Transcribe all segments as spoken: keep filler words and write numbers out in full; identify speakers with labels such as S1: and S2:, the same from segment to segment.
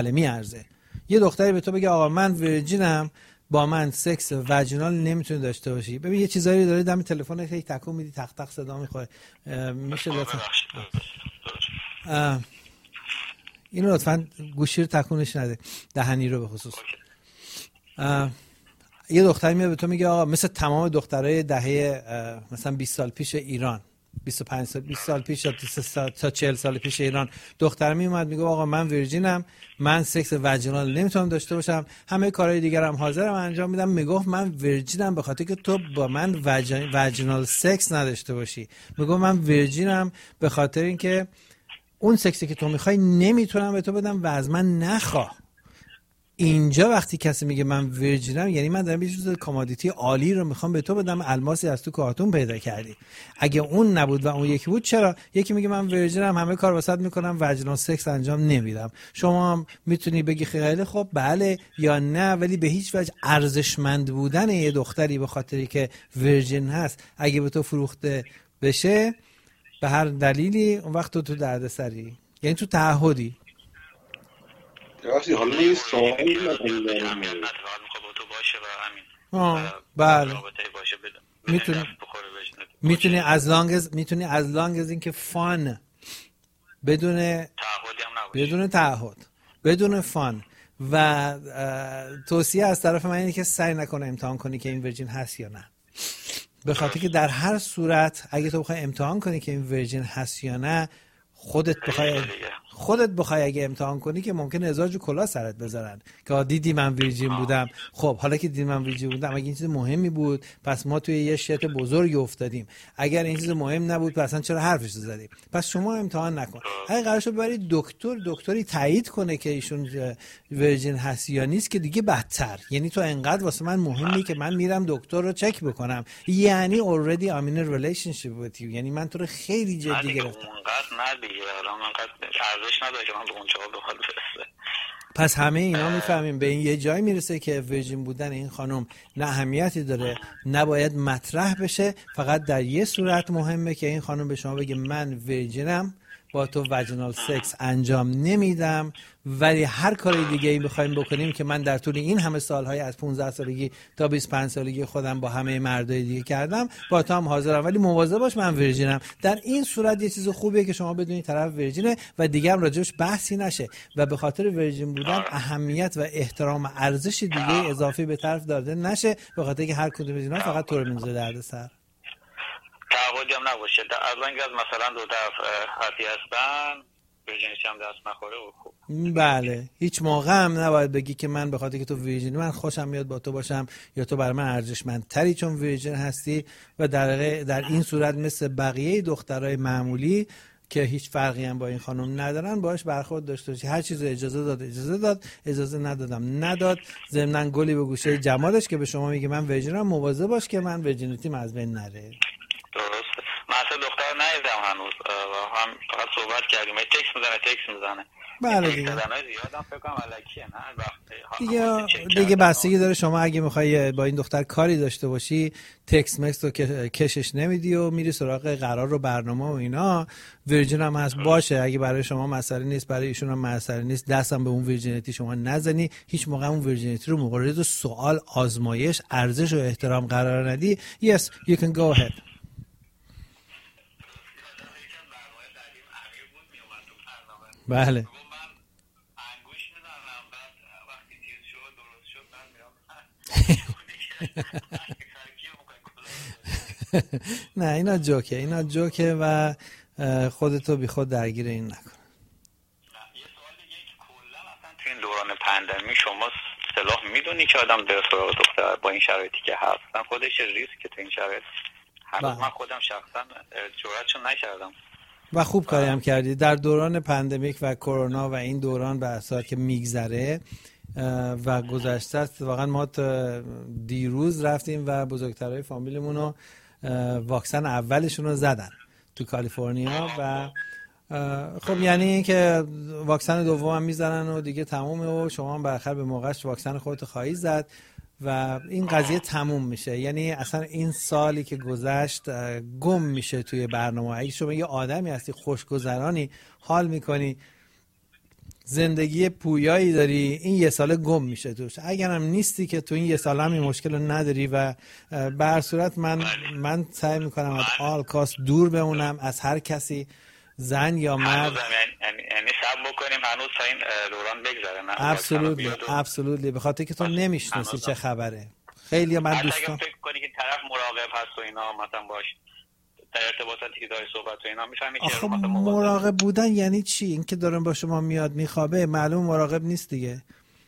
S1: میارزه. یه دختری به تو بگه آقا من ورجینم، با من سکس وجینال نمیتونی داشته باشی. ببین یه چیزایی داره دم تلفنت هی تکون میدی، تق تق صدا میخوره. میشه لطفا اینو لطفا گوشی رو تکونش نده، دهنی رو به خصوص. یه دختری میاد به تو میگه آقا مثل تمام دخترای دهه مثلا بیست سال پیش ایران، بیست و پنج سال بیست سال پیش تا چهل سال پیش ایران، دختر میومد میگه آقا من ورجینم، من سکس وجینال نمیتونم داشته باشم، همه کارهای دیگرم حاضرم انجام میدم. میگفت من ورجینم به خاطر که تو با من وجینال سکس نداشته باشی. میگفت من ورجینم به خاطر اینکه اون سکسی که تو میخوای نمیتونم به تو بدم و از من نخواه. اینجا وقتی کسی میگه من ورجینم، یعنی من دارم یه چیز کامادیتی عالی رو میخوام به تو بدم، الماسی از تو کارتون پیدا کردی. اگه اون نبود و اون یکی بود، چرا یکی میگه من ورجینم، همه کار واسط میکنم، وجینال سکس انجام نمیدم. شما هم میتونی بگی خیلی خب بله یا نه، ولی به هیچ وجه ارزشمند بودن یه دختری به خاطری که ورجین هست اگه به تو فروخته بشه به هر دلیلی، اون وقت تو تو دردسری، یعنی تو تعهدی.
S2: راستی حالا این سوالی
S3: ندارم تو باشه و همین
S1: آه بله
S3: باشه
S1: میتونی میتونی از لانگ از میتونی از لانگ از اینکه فان بدون
S3: تعهدی هم نباشه،
S1: بدون تعهد، بدون فان. و توصیه از طرف من اینه که سعی نکنه امتحان کنی که این ورجین هست یا نه، به خاطر که در هر صورت اگه تو بخوای امتحان کنی که این ورجین هست یا نه، خودت بخوای خودت بخوای اگه امتحان کنی که ممکنه ازاج و کلا سرت بذارن که دیدی من ویرجین بودم. خب حالا که دیدی من ویرجین بودم، اگه این چیز مهمی بود پس ما توی یه شت بزرگی افتادیم، اگر این چیز مهم نبود پس اصلا چرا حرفش زدیم؟ پس شما امتحان نکن. اگه قرار شد ببری دکتر، دکتری تایید کنه که ایشون ویرجین هست یا نیست، که دیگه بدتر. یعنی تو انقدر واسه من مهمی که من میرم دکتر رو چک بکنم، یعنی already I'm in a relationship with you، یعنی من تو رو خیلی جدی گرفتم.
S3: اونقدر نه دیگه، الان انقدر ارزش نداره که من به اون جواب بخواد برسه.
S1: پس همه اینا میفهمیم به این یه جای میرسه که ورجین بودن این خانم نه اهمیتی داره، نباید مطرح بشه، فقط در یه صورت مهمه که این خانم به شما بگه من ورجینم، با تو وجینال سکس انجام نمیدم، ولی هر کاری دیگه ای بخوایم بکنیم که من در طول این همه سالهای از پانزده سالگی تا بیست و پنج سالگی خودم با همه مردای دیگه کردم، با تو هم حاضرم، ولی مواظب باش من ورجینم. در این صورت یه چیز خوبیه که شما بدونید طرف ورجینه و دیگه هم راجعش بحثی نشه و به خاطر ورجین بودن اهمیت و احترام و ارزش دیگه اضافی به طرف داده نشه، به خاطر که هر کدوم از اینا فقط تو رو میندازه دردسر.
S3: تعهدی هم نباشه. از اینکه مثلا دو طرف حتی هستن ویرجینیتی هم دست نخوره و خوب.
S1: بله هیچ موقع هم نباید بگی که من به خاطر که تو ویرجینی من خوشم میاد با تو باشم یا تو برای من ارزشمندتری چون ویرجین هستی، و در در این صورت مثل بقیه دخترای معمولی که هیچ فرقی هم با این خانم ندارن باش برخورد داشته باشی. هر چیز اجازه داد اجازه داد، اجازه ندادم نداد. ضمناً گلی به گوشه جمالش که به شما میگه من ویرجینم، مواظب باش که من ویرجینیتیم از بین نره.
S3: درسته. من اصلا دختر ندیدم هنوز، هم فقط صحبت کردیم، تکس میزنه تکس میزنه
S1: بله دیگه.
S3: زیادم فکر کنم الکیه نه
S1: دیگه دیگه بستگی داره شما اگه میخوای با این دختر کاری داشته باشی، تکس مکس رو کشش نمیدی و میری سراغ قرار و برنامه و اینا. ویرجین هم هست باشه، اگه برای شما مسئله نیست، برای ایشون هم مسئله نیست، دستم به اون ویرجینیتی شما نزنی. هیچ موقع اون ویرجینیتی رو مورد سوال، آزمایش، ارزش و احترام قرار ندی. Yes, you can go ahead. بله نه اینا جوکه، اینا جوکه و خودتو بی خود درگیر این نکن.
S3: یه سوال دیگه که کلا اصلا تو این دوران پندمی شما صلاح میدونی که آدم به سراغ دختر با این شرایطی که هستن خودش ریسک تو این شرایط هنوز من خودم شخصا جرأتشو نکردم
S1: و خوب کاری هم کردی در دوران پندمیک و کرونا و این دوران به اساس که میگذره و گذشته است. واقعا ما دیروز رفتیم و بزرگترهای فامیلمون رو واکسن اولشون رو زدن تو کالیفرنیا و خب یعنی این که واکسن دوم هم میزنن و دیگه تمومه و شما هم بالاخره به موقعش واکسن خودت خواهی زد و این قضیه تموم میشه. یعنی اصلا این سالی که گذشت گم میشه توی برنامه. اگه شما یه آدمی هستی خوشگذرانی، حال میکنی، زندگی پویایی داری، این یه ساله گم میشه توش. اگرم نیستی که تو این یه ساله هم این مشکل رو نداری و به هر صورت من من سعی میکنم از آل کاست دور بمونم از هر کسی، زن یا مرد.
S3: یعنی صبر بکنیم هنوز تا این دوران بگذره. نه
S1: ابسولوتلی ابسولوتلی، به خاطر که تو نمیشناسی چه خبره. خیلی من دوستان
S3: فکر کنی که طرف مراقب هست و اینا مثلا باش در ارتباطاتی که داری صحبت و اینا میفهمی که
S1: آخه مراقب بودن یعنی چی؟ این که دارن با شما میاد میخوابه معلوم مراقب نیست دیگه.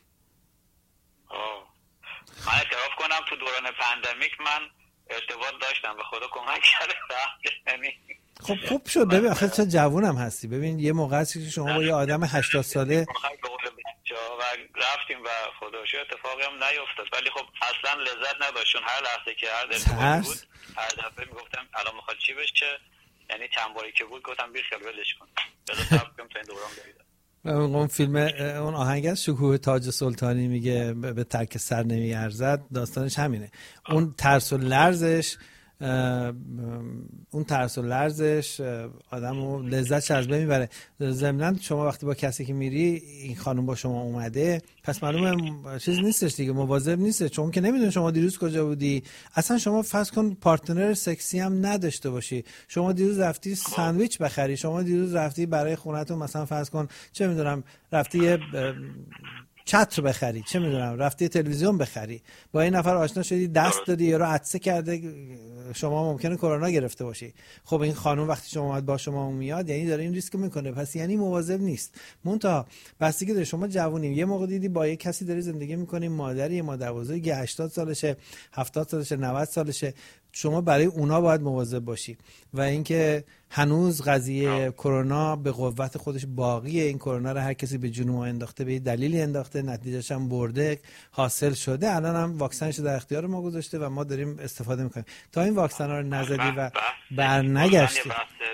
S3: آه. من اعتراف کنم تو دوران پندمیک من ارتباط داشتم، به خدا کمک کرده. یعنی
S1: خب خوب شد. ببین آخه چه جوونم هستی. ببین یه موقع هستی که شما با یه آدم هشتاد ساله
S3: و رفتیم و خدا شکر اتفاقی هم نیفتاد، ولی خب اصلا لذت نداشت، چون هر لحظه که هر دفعه بود هر دفعه میگفتم الان میخواد چی بشه، یعنی چند باری که بود گفتم بی خیال ولش کن بذار صبر کنم تا این دوران بگذره.
S1: اون فیلم اون آهنگ از شکوه تاج سلطانی میگه به ترک سر نمیارزد، داستانش همینه. اون ترس و لرزش اون ترس و لرزش آدمو لذتش از بین میبره. ضمناً شما وقتی با کسی که میری این خانم با شما اومده، پس معلومه چیز نیستش دیگه، مواظب نیست، چون که نمیدونه شما دیروز کجا بودی. اصلا شما فرض کن پارتنر سکسی هم نداشته باشی، شما دیروز رفتی ساندویچ بخری، شما دیروز رفتی برای خونتون مثلا فرض کن چه میدونم رفتی یه چتر بخری، چه میدونم رفتی تلویزیون بخری، با این نفر آشنا شدی، دست دادی، یا رو عطسه کرده، شما ممکنه کرونا گرفته باشی. خب این خانم وقتی شما اومد با شما میاد یعنی داره این ریسک میکنه، پس یعنی مواظب نیست. منتها بستگی داره. شما جوونیم، یه موقع دیدی با یه کسی داری زندگی میکنی، مادری مادر بزرگی هشتاد سالشه، هفتاد سالشه، نود سالشه، شما برای اونا باید مواظب باشی. و اینکه هنوز قضیه کرونا به قوت خودش باقیه. این کرونا رو هر کسی به جنون انداخته، به دلیلی انداخته، نتیجهش هم برده، حاصل شده. الان هم واکسنش در اختیار ما گذاشته و ما داریم استفاده میکنیم. تا این واکسن ها رو نزدی و برنگشتی.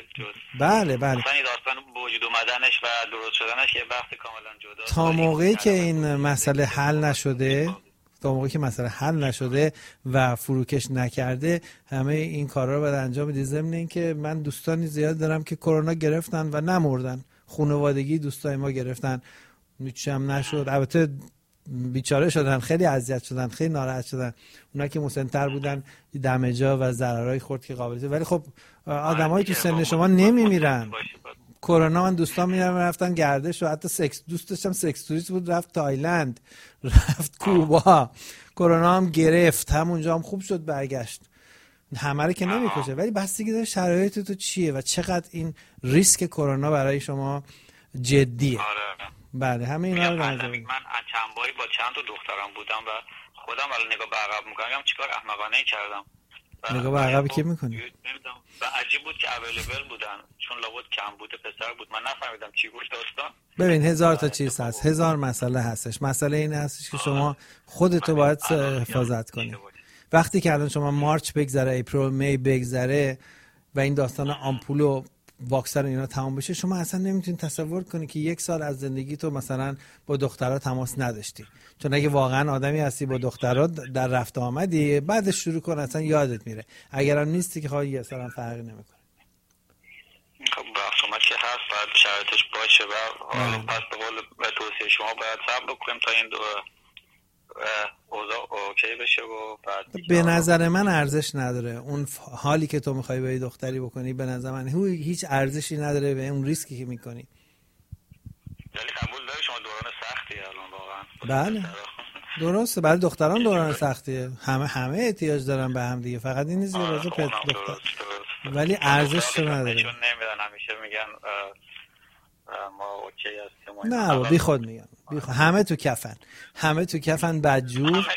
S1: بله بله.
S3: این داستان وجود اومدنش و درست شدنش یه بحث کاملا جدا.
S1: تا موقعی که این مسئله حل نشده تا موقعی که مسئله حل نشده و فروکش نکرده، همه این کارا رو باید انجام بدید. ضمن این که من دوستانی زیاد دارم که کرونا گرفتن و نمردن، خانوادگی دوستای ما گرفتن، هیچ هم نشد. البته بیچاره شدن، خیلی اذیت شدن، خیلی ناراحت شدن. اونا که مسن‌تر بودن دمجا و ضررهای خورد که قابلیته. ولی خب آدمایی تو سن شما نمیمیرن. کرونا من دوستان میرن رفتن گردش و حتی سکس، دوست داشتم سکس توریست بود رفت تایلند، رفت کوبا، کرونا هم گرفت، همونجا هم خوب شد برگشت. همه رو که نمیکشه، ولی بستگی داره شرایط تو چیه و چقدر این ریسک کرونا برای شما جدیه.
S3: آره.
S1: بله همه اینا رو
S3: من چند باری با چند تا دخترم بودم و خودم الان نگاه به عقب میکنم چیکار احمقانه کردم.
S1: نگاه به عقب کی میکنی؟
S3: و عجیب بود که اویلیبل بودن، چون لابد کم بوده پسر بود، من نفهمیدم چی بود داستان.
S1: ببین هزار تا چیز هست، هزار مسئله هستش. مسئله این هستش که شما خودتو باید حفاظت کنی. وقتی که الان شما مارچ بگذره، اپریل، می بگذره و این داستان آمپول و واکسن اینا تمام بشه، شما اصلا نمیتونید تصور کنی که یک سال از زندگی تو مثلا با دخترها تماس نداشتی. چون اگه واقعا آدمی هستی با دخترها در رفت آمدی، بعدش شروع کن اصلا یادت میره. اگرم نیستی که خواهی اصلا فرقی نمیکنه.
S3: خب بحث اومد که هست، باید شرایطش باشه و پس به قول توصیه شما باید صبر کنیم تا این دو اوضاع اوکی بشه و بعد
S1: به نظر من ارزش نداره اون حالی که تو میخوای با دختری بکنی. به نظر من هیچ ارزشی نداره به اون ریسکی که میکنی.
S3: ولی قبول داری شما دوران سختیه الان واقعا.
S1: بله درسته، برای دختران دوران سختیه، همه همه احتیاج دارن به هم دیگه، فقط این نیست که واسه پت دختر، ولی ارزش نداره.
S3: چون نمیدونن همیشه میگن ما اوکی هستیم.
S1: نه بابا بی خود میگن، بی خود. همه تو کفن، همه تو کفن بدجور،
S3: همه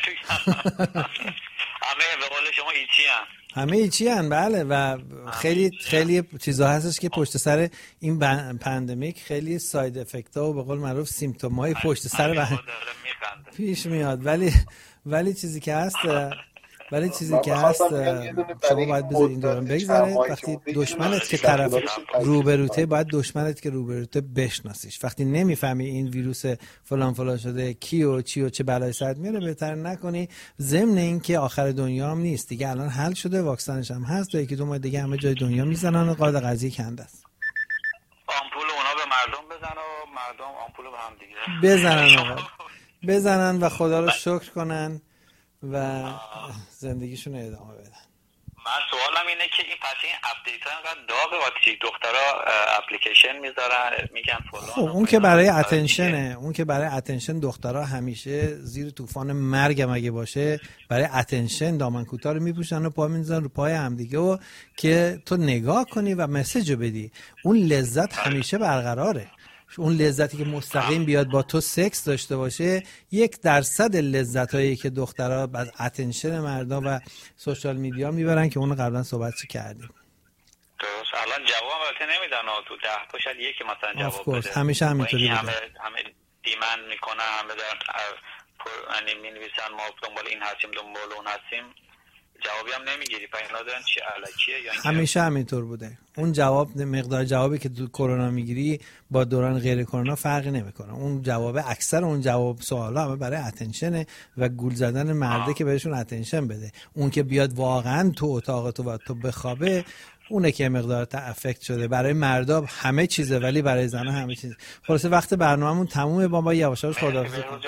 S3: به قول شما ایچی هن.
S1: همه ایچی هن. بله و خیلی خیلی چیزا هستش که پشت سر این پندمیک خیلی ساید افکت ها و به قول معروف سیمپتوم های پشت سر پیش میاد. ولی ولی چیزی که هست ولی چیزی که هست شما باید بذاری این دوران بگذره. وقتی دشمنت که طرف روبروته، باید دشمنت که روبروته بشناسیش. وقتی نمیفهمی این ویروس فلان فلان شده کی و چی و چه بلای سرت میاره، بهتر نکنی. ضمن این که آخر دنیا هم نیست دیگه، الان حل شده، واکسنش هم هست، تا یکی دو ماه دیگه همه جای دنیا میزنن و قاعده قضیه کنده است.
S3: آمپول اونا به مردم بزن و مردم آمپول پول به هم دیگه
S1: بزنن آقا، بزنن و خدا رو شکر کنن و زندگیشون رو ادامه بدن.
S3: من سوالم اینه که این پس این اپدیت ها انقدر داغه وقتی دخترها اپلیکیشن میذارن میگن فلان.
S1: خب اون که برای اتنشنه، اون که برای اتنشن دخترها همیشه زیر طوفان مرگ مگه باشه برای اتنشن دامن کوتاه رو میپوشن و پا میذارن رو پای همدیگه و که تو نگاه کنی و مسیج رو بدی. اون لذت همیشه برقراره. اون لذتی که مستقیم بیاد با تو سکس داشته باشه یک درصد لذتایی که دخترها از اتنشن مردا و سوشال میدیا میبرن که اونو قبلا صحبتش کردیم.
S3: درست. الان جواب البته نمیدن تو ده تا شاید یکی مثلا جواب بده.
S1: همیشه همینطوری بوده.
S3: همه همه دیمند میکنن، همه دارن یعنی مینویسن ما دنبال این هستیم دنبال اون هستیم، جوابی هم نمیگیری. پس اینا دارن چی الکیه یا
S1: همیشه همینطور بوده. اون جواب مقدار جوابی که تو کرونا میگیری با دوران غیر کرونا فرقی نمیکنه. اون جواب اکثر اون جواب سوالا همه برای اتنشنه و گول زدن مرده آه. که بهشون اتنشن بده. اون که بیاد واقعا تو اتاق تو و تو بخوابه اونه که مقدار تا افکت شده. برای مردا همه چیزه ولی برای زنها همه چیز. خلاص وقت برنامه‌مون تمومه. با ما یواش یواش خداحافظی کنیم.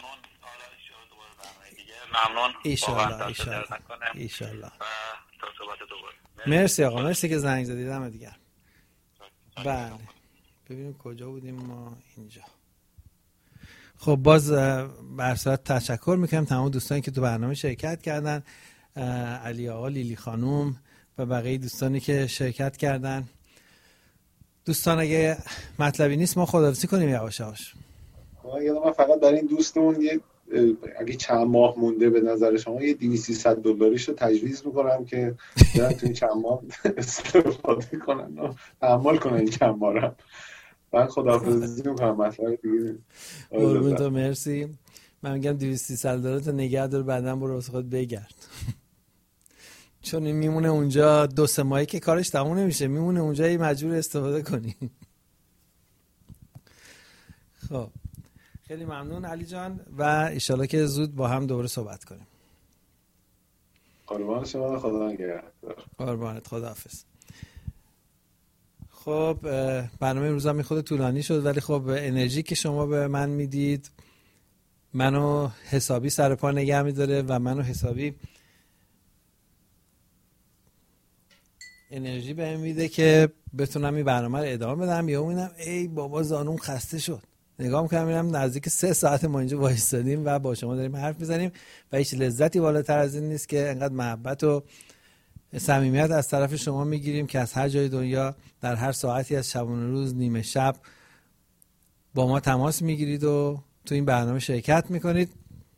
S3: ممنون.
S1: ایشالله ایشالله ایشالله. مرسی آقا، مرسی که زنگ زدید. دم دیگر. بله ببینیم کجا بودیم ما. اینجا. خب باز بر صورت تشکر میکنم تمام دوستانی که تو برنامه شرکت کردن، علی آقا، لیلی خانوم و بقیه دوستانی که شرکت کردن. دوستان اگه مطلبی نیست ما خداحافظی کنیم یواش یواش.
S2: من فقط برای این دوستمون یه اگه چند ماه مونده به نظر شما یه دویست سیصد دلاریشو تجویز میکنم که برن تو این چند ماه استفاده کنن و تحمل کنن این چند ماه رو. من خداحافظی میکنم. مطلب دیگه
S1: قربون تو، مرسی. من میگم دویست سیصد دلار تو نگه دار، بعداً برو واسه خود بگرد. چون این میمونه اونجا دو سه ماهی که کارش تموم نمیشه، میمونه اونجا ای مجبور استفاده کنی. خب خیلی ممنون علی جان و انشالله که زود با هم دوباره صحبت کنیم.
S2: قربان شما، خدا نگهدار.
S1: قربانت، خداحافظ. خب برنامه امروز هم خود طولانی شد ولی خب انرژی که شما به من میدید منو حسابی سر پا نگه میداره و منو حسابی انرژی بهم میده که بتونم این برنامه رو ادامه بدم. یا میبینم ای بابا زانوم خسته شد، نگاه میکنم میبینم نزدیک سه ساعت ما اینجا وایسادیم و با شما داریم حرف میزنیم و هیچ لذتی بالاتر از این نیست که انقدر محبت و صمیمیت از طرف شما میگیریم که از هر جای دنیا در هر ساعتی از شبانه روز نیمه شب با ما تماس میگیرید و تو این برنامه شرکت میکنید.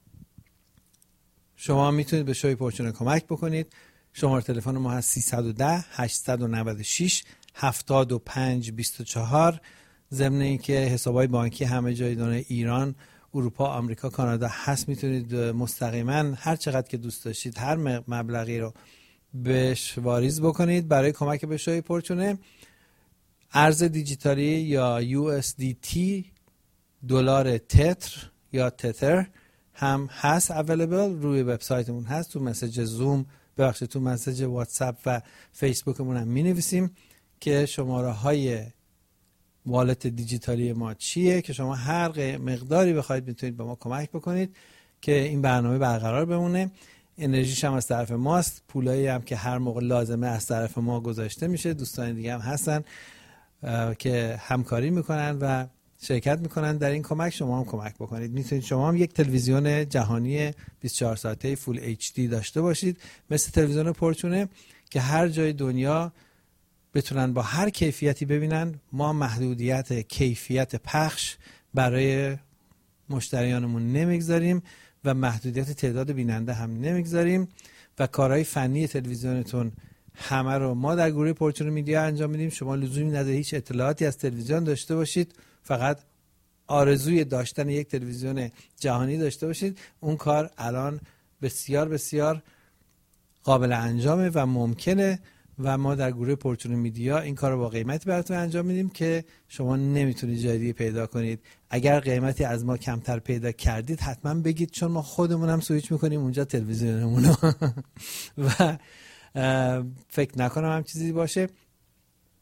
S1: شما میتونید به شوی پرچونه کمک بکنید. شماره تلفن ما هست سیصد و ده هشتصد و نود و شش هفتاد و پنج بیست و چهار. ضمن اینکه حسابهای بانکی همه جای دنیا، ایران، اروپا، آمریکا، کانادا هست. میتونید مستقیما هر چقدر که دوست داشتید هر مبلغی رو بهش واریز بکنید برای کمک به شوی پرچونه. ارز دیجیتالی یا یو اس دی تی، دلار تتر یا تتر هم هست اویلیبل، روی وبسایتمون هست. تو مسیج زوم ببخشید تو مسیج واتساپ و فیسبوکمون هم می‌نویسیم که شماره های والت دیجیتالی ما چیه که شما هر مقداری بخواید میتونید به ما کمک بکنید که این برنامه برقرار بمونه. انرژیش هم از طرف ماست، پولایی هم که هر موقع لازمه از طرف ما گذاشته میشه. دوستان دیگه هم هستن که همکاری میکنن و شرکت میکنن در این کمک. شما هم کمک بکنید. میتونید شما هم یک تلویزیون جهانی بیست و چهار ساعته فول اچ دی داشته باشید مثل تلویزیون پرچونه که هر جای دنیا بتونن با هر کیفیتی ببینن. ما محدودیت کیفیت پخش برای مشتریانمون نمیگذاریم و محدودیت تعداد بیننده هم نمیگذاریم و کارهای فنی تلویزیونتون همه رو ما در گروه پرچونه میدیا انجام میدیم. شما لزومی نداره هیچ اطلاعاتی از تلویزیون داشته باشید، فقط آرزوی داشتن یک تلویزیون جهانی داشته باشید. اون کار الان بسیار بسیار قابل انجامه و ممکنه و ما در گروه پرچونه میدیا این کار رو با قیمتی براتون انجام میدیم که شما نمیتونید جای دیگه پیدا کنید. اگر قیمتی از ما کمتر پیدا کردید حتما بگید، چون ما خودمون هم سویچ میکنیم اونجا تلویزیونمون و فکر نکنم هم چیزی باشه.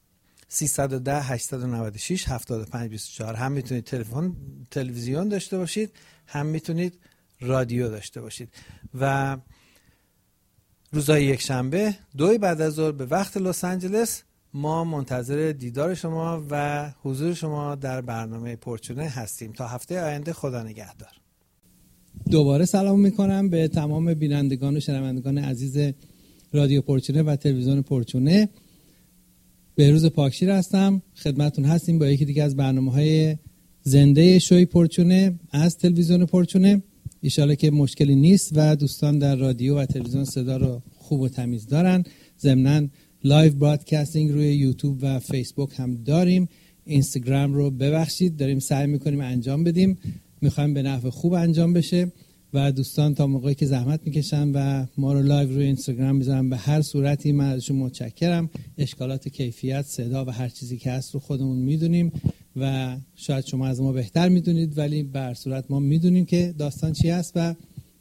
S1: سیصد و ده هشتصد و نود و شش هفتاد و پنج بیست و چهار. هم میتونید تلفن تلویزیون داشته باشید، هم میتونید رادیو داشته باشید. و روزهای یک شنبه دوی بعد از ظهر به وقت لس آنجلس ما منتظر دیدار شما و حضور شما در برنامه پرچونه هستیم. تا هفته آینده، خدا نگهدار.
S4: دوباره سلام میکنم به تمام بینندگان و شنوندگان عزیز رادیو پرچونه و تلویزیون پرچونه. بهروز پاکشیر هستم، خدمتون هستیم با یکی دیگه از برنامه‌های زنده شوی پرچونه از تلویزیون پرچونه. انشالله که مشکلی نیست و دوستان در رادیو و تلویزیون صدا رو خوب و تمیز دارن. ضمناً لایو برادکاستینگ روی یوتیوب و فیسبوک هم داریم. اینستاگرام رو ببخشید داریم سعی میکنیم انجام بدیم، میخوایم به نحو خوب انجام بشه و دوستان تا موقعی که زحمت میکشن و ما رو لایو روی اینستاگرام میذارن به هر صورتی من ازشون متشکرم. اشکالات کیفیت صدا و هر چیزی که هست رو خودمون میدونیم و شاید شما از ما بهتر میدونید، ولی به هر صورت ما میدونیم که داستان چی هست و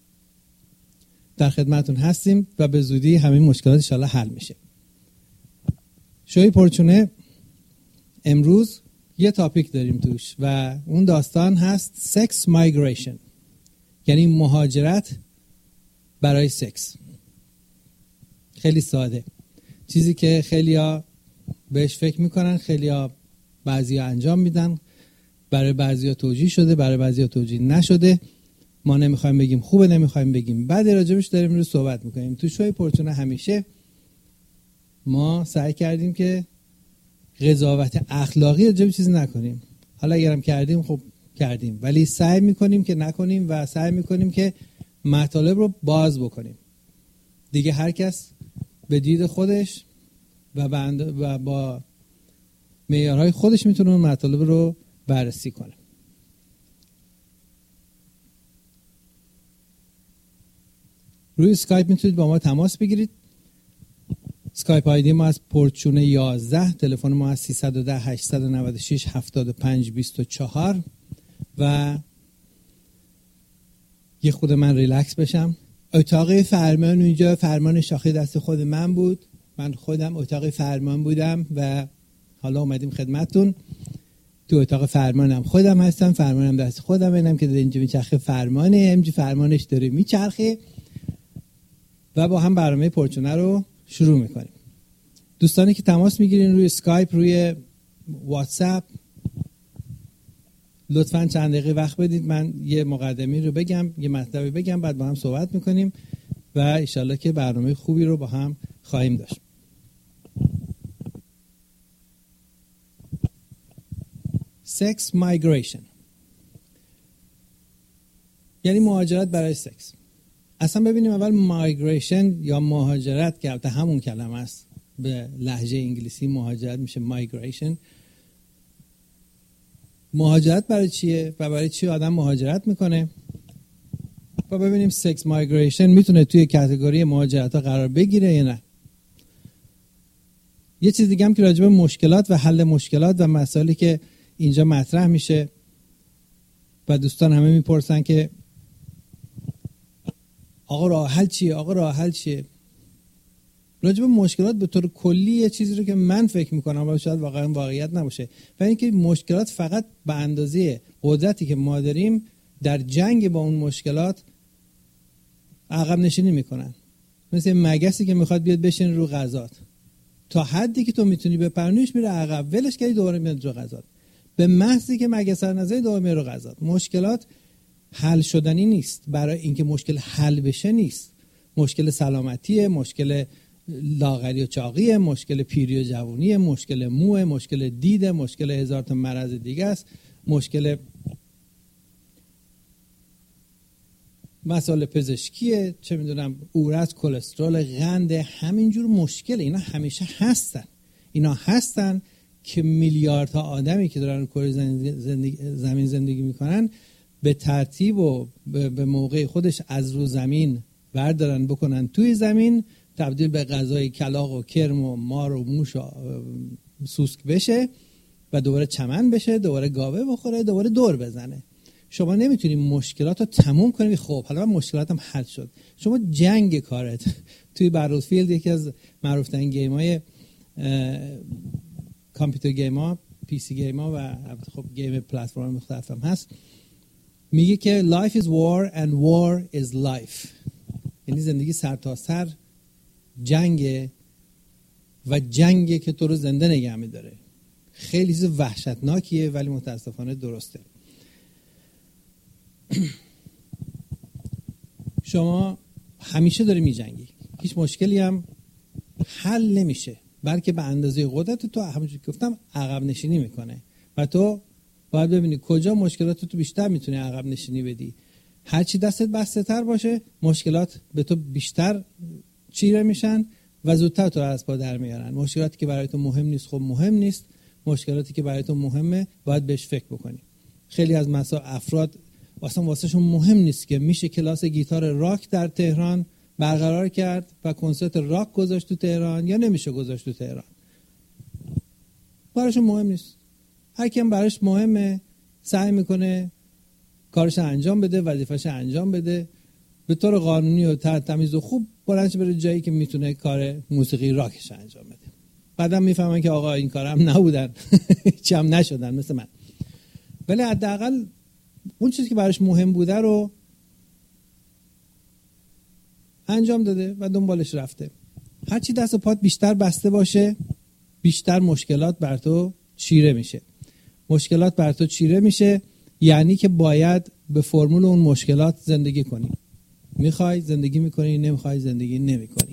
S4: در خدمتون هستیم و به زودی همین مشکلات ان شاءالله حل میشه. شوی پرچونه امروز یه تاپیک داریم توش و اون داستان هست سکس مایگریشن، یعنی مهاجرت برای سکس. خیلی ساده، چیزی که خیلیا بهش فکر میکنن، خیلیا بعضیا انجام میدن، برای بعضیا توجیه شده، برای بعضیا توجیه نشده. ما نمیخوایم بگیم خوبه، نمیخوایم بگیم بده، راجبش داریم رو صحبت میکنیم. تو شوی پرچونه همیشه ما سعی کردیم که قضاوت اخلاقی راجب چیزی نکنیم. حالا اگرم کردیم خب کردیم، ولی سعی میکنیم که نکنیم و سعی میکنیم که مطالب رو باز بکنیم. دیگه هر کس به دید خودش و, و با معیارهای خودش میتونه اون مطالب رو بررسی کنه. روی اسکایپ میتونید با ما تماس بگیرید. اسکایپ آیدی ما از پرچونه یازده، تلفن ما از سیصد و ده هشتصد و نود و شش هفتاد و پنج بیست و چهار. و یه خود من ریلکس بشم. اتاق فرمان اونجا، فرمان شاخه دست خود من بود، من خودم اتاق فرمان بودم و حالا اومدیم خدمتتون. تو اتاق فرمانم خودم هستم، فرمانم دست خودم، اینم که اینجا میچرخه فرمانه، اینجا فرمانش داره میچرخه و با هم برنامه پرچونه رو شروع میکنیم. دوستانی که تماس میگیرین روی اسکایپ، روی واتساپ، لطفاً چند دقیقه وقت بدید من یه مقدمه رو بگم، یه مطلبی بگم، بعد با هم صحبت میکنیم و انشالله که برنامه خوبی رو با هم خواهیم داشت. سکس مایگریشن یعنی مهاجرت برای سکس. اصلا ببینیم اول مایگریشن یا مهاجرت که البته همون کلمه است، به لهجه انگلیسی مهاجرت میشه مایگریشن. مهاجرت برای چیه و برای چی آدم مهاجرت میکنه؟ و ببینیم سکس مایگریشن میتونه توی کاتگوری مهاجرت ها قرار بگیره یا نه. یه چیز دیگه هم که راجع به مشکلات و حل مشکلات و مسائلی که اینجا مطرح میشه و دوستان همه میپرسن که آقا راه حل چیه؟ آقا راه حل چیه؟ راجع به مشکلات به طور کلی یه چیزی رو که من فکر میکنم و شاید واقعا واقعیت نباشه، و اینکه مشکلات فقط به اندازه قدرتی که ما داریم در جنگ با اون مشکلات عقب نشینی میکنن. مثل مگسی که میخواد بیاد بشین رو غذات، تا حدی که تو میتونی بپرونیش میره عقب، ولش کردی دوباره میاد رو غذات. به محضی که مگس سر نظری دوباره میره رو غذات. مشکلات حل شدنی نیست، برای اینکه مشکل حل بشه نیست. مشکل سلامتیه، مشکل لاغری و چاقیه، مشکل پیری و جوونیه، مشکل موه، مشکل دیده، مشکل هزار تا مرض دیگه است، مشکل مسائل پزشکیه، چه میدونم عورت، کلسترول، قند، همینجور مشکل. اینا همیشه هستن. اینا هستن که میلیاردها آدمی که دارن کره زمین زندگی میکنن به ترتیب و به موقع خودش از رو زمین بردارن بکنن توی زمین، تبدیل به غذای کلاغ و کرم و مار و موش و سوسک بشه و دوباره چمن بشه، دوباره گاوه بخوره، دوباره دور بزنه. شما نمیتونی مشکلات رو تموم کنی. خب حالا من مشکلاتم حل شد. شما جنگ کارت توی بتلفیلد، یکی از معروف ترین گیم های کامپیوتر گیم ها، پی سی گیم ها و خب گیم پلتفرم مختلف هم هست، میگه که life is war and war is life. یعنی زندگی سر تا سر جنگه و جنگه که تو رو زنده نگه می‌داره. خیلی چیز وحشتناکیه ولی متاسفانه درسته. شما همیشه داری می‌جنگی، هیچ مشکلی هم حل نمیشه، بلکه به اندازه قدرت تو همونجوری که گفتم عقب نشینی میکنه و تو باید ببینی کجا مشکلات تو بیشتر میتونی عقب نشینی بدی. هرچی دستت بسته تر باشه مشکلات به تو بیشتر چیره میشن و زودتر تو رو از پا در میارن. مشکلاتی که برای تو مهم نیست خب مهم نیست، مشکلاتی که برای تو مهمه باید بهش فکر بکنی. خیلی از مسائل افراد واسه واسهشون مهم نیست که میشه کلاس گیتار راک در تهران برقرار کرد و کنسرت راک گذاشت تو تهران یا نمیشه گذاشت تو تهران. براشون مهم نیست. هر کیم براش مهمه سعی میکنه کارش انجام بده، وظیفه‌ش انجام بده به طور قانونی و تمیز و خوب، بلندش بره جایی که میتونه کار موسیقی راکش انجام بده. بعدم میفهمن که آقا این کارم نبودن چی هم نشدن مثل من، ولی حداقل اون چیزی که براش مهم بوده رو انجام داده و دنبالش رفته. هرچی دست و پات بیشتر بسته باشه بیشتر مشکلات بر تو چیره میشه. مشکلات بر تو چیره میشه یعنی که باید به فرمول اون مشکلات زندگی کنی. میخوای زندگی میکنی، نمیخوای زندگی نمیکنی.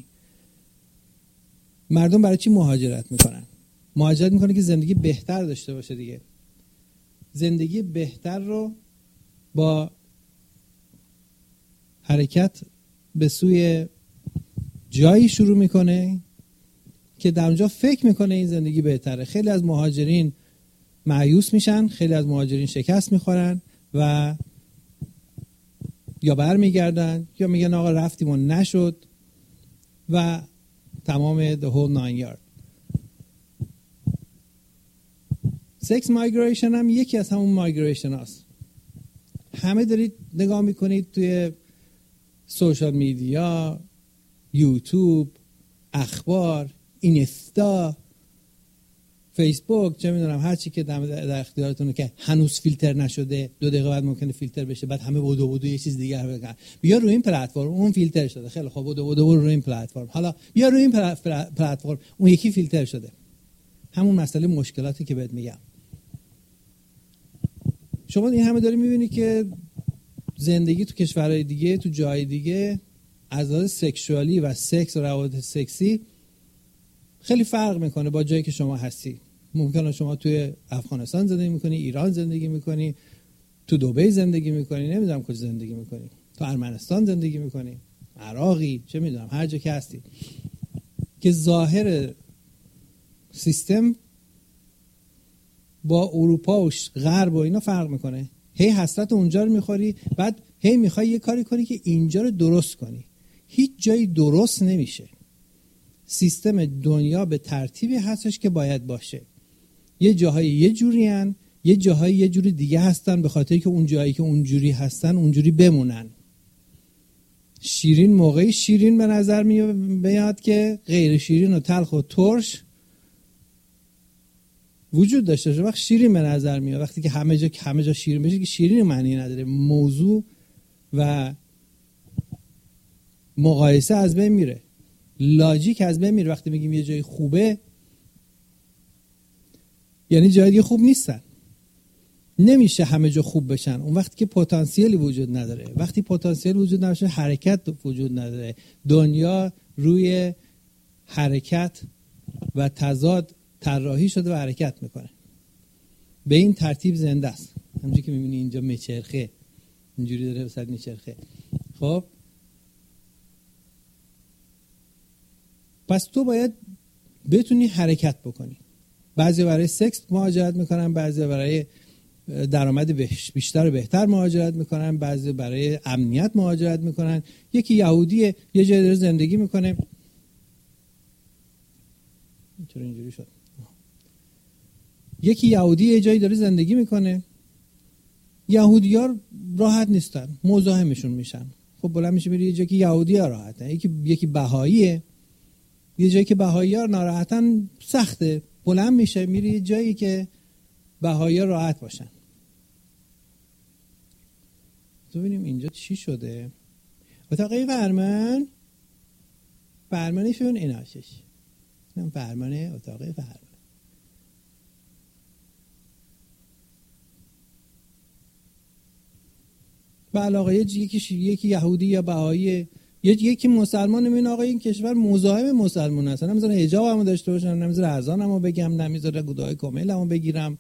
S4: مردم برای چی مهاجرت میکنن؟ مهاجرت میکنه که زندگی بهتر داشته باشه دیگه. زندگی بهتر رو با حرکت به سوی جایی شروع میکنه که در اونجا فکر میکنه این زندگی بهتره. خیلی از مهاجرین مایوس میشن، خیلی از مهاجرین شکست میخورن و یا برمیگردن یا میگن آقا رفتیم و نشد و تمام the whole nine yard. sex migration هم یکی از همون مایگریشن هاست. همه دارید نگاه میکنید توی سوشال میدیا، یوتیوب، اخبار، اینستا، فیسبوک، چه میدونم هر چی که در اختیارتونه که هنوز فیلتر نشده، دو دقیقه بعد ممکنه فیلتر بشه، بعد همه بودو بودو یه چیز دیگه بگن. بیا روی این پلتفرم اون فیلتر شده، خیلی خوب بودو بودو روی این پلتفرم، حالا بیا روی این پلتفرم اون یکی فیلتر شده. همون مسئله مشکلاتی که بهت میگم. شما این همه داری میبینی که زندگی تو کشورهای دیگه، تو جای دیگه از لحاظ سکشوالی و سکس و روابط سکسی خیلی فرق میکنه با جایی که شما هستی. ممکنه شما توی افغانستان زندگی میکنی، ایران زندگی میکنی، تو دبی زندگی میکنی، نمیدونم کجا زندگی میکنی، تو ارمنستان زندگی میکنی، عراقی، چه میدونم هر جا که هستی، که ظاهر سیستم با اروپا و غرب و اینا فرق میکنه. هی حسرت اونجا رو میخوری، بعد هی میخوای یه کاری کنی که اینجا رو درست کنی. هیچ جایی درست نمیشه. سیستم دنیا به ترتیبی هستش که باید باشه. یه جاهایی یه جوری هن، یه جاهایی یه جوری دیگه هستن، به خاطر که اون جایی که اونجوری هستن اونجوری بمونن. شیرین موقعی شیرین به نظر میاد که غیر شیرین و تلخ و ترش وجود داشته باشه. وقت شیرین به نظر میاد وقتی که همه جا همه جا شیرین بشه که شیرین معنی نداره. موضوع و مقایسه از بین میره، لاجیک از بین میره. وقتی میگیم یه جای خوبه یعنی جای دیگه خوب نیستن. نمیشه همه جا خوب بشن اون وقتی که پتانسیلی وجود نداره. وقتی پتانسیل وجود نداره حرکت وجود نداره. دنیا روی حرکت و تضاد طراحی شده و حرکت میکنه. به این ترتیب زنده است. همونجوری که میبینی اینجا میچرخه، اینجوری داره وسط میچرخه. خب پس تو باید بتونی حرکت بکنی. بعضی برای سکس مهاجرت میکنن، بعضی برای درآمد بیشتر و بهتر مهاجرت میکنن، بعضی برای امنیت مهاجرت میکنن. یکی یهودیه یه جای داره زندگی میکنه. چرا اینجوری شد؟ یکی یهودی یه جایی داره زندگی میکنه. یهودی‌ها راحت نیستن، مزاحمشون میشن. خب بلند میشه میره یه جایی که یهودی‌ها راحتن. یکی یکی بهاییه، یه جایی که بهایی‌ها ناراحتن سخته. بلند میشه میری یه جایی که بهایی‌ها راحت باشن. تو ببینیم اینجا چی شده. اتاقی فرمان فرمانشون ایناشش این فرمانه اتاقی فرمان. به علاقه یکی یکی یهودی یا بهایی، یکی مسلمان، این آقا این کشور مزاحم مسلمان هستن، نمیذاره حجابمو داشته باشم، نمیذاره اذانمو بگم، نمیذاره گودای کاملمو بگیرم،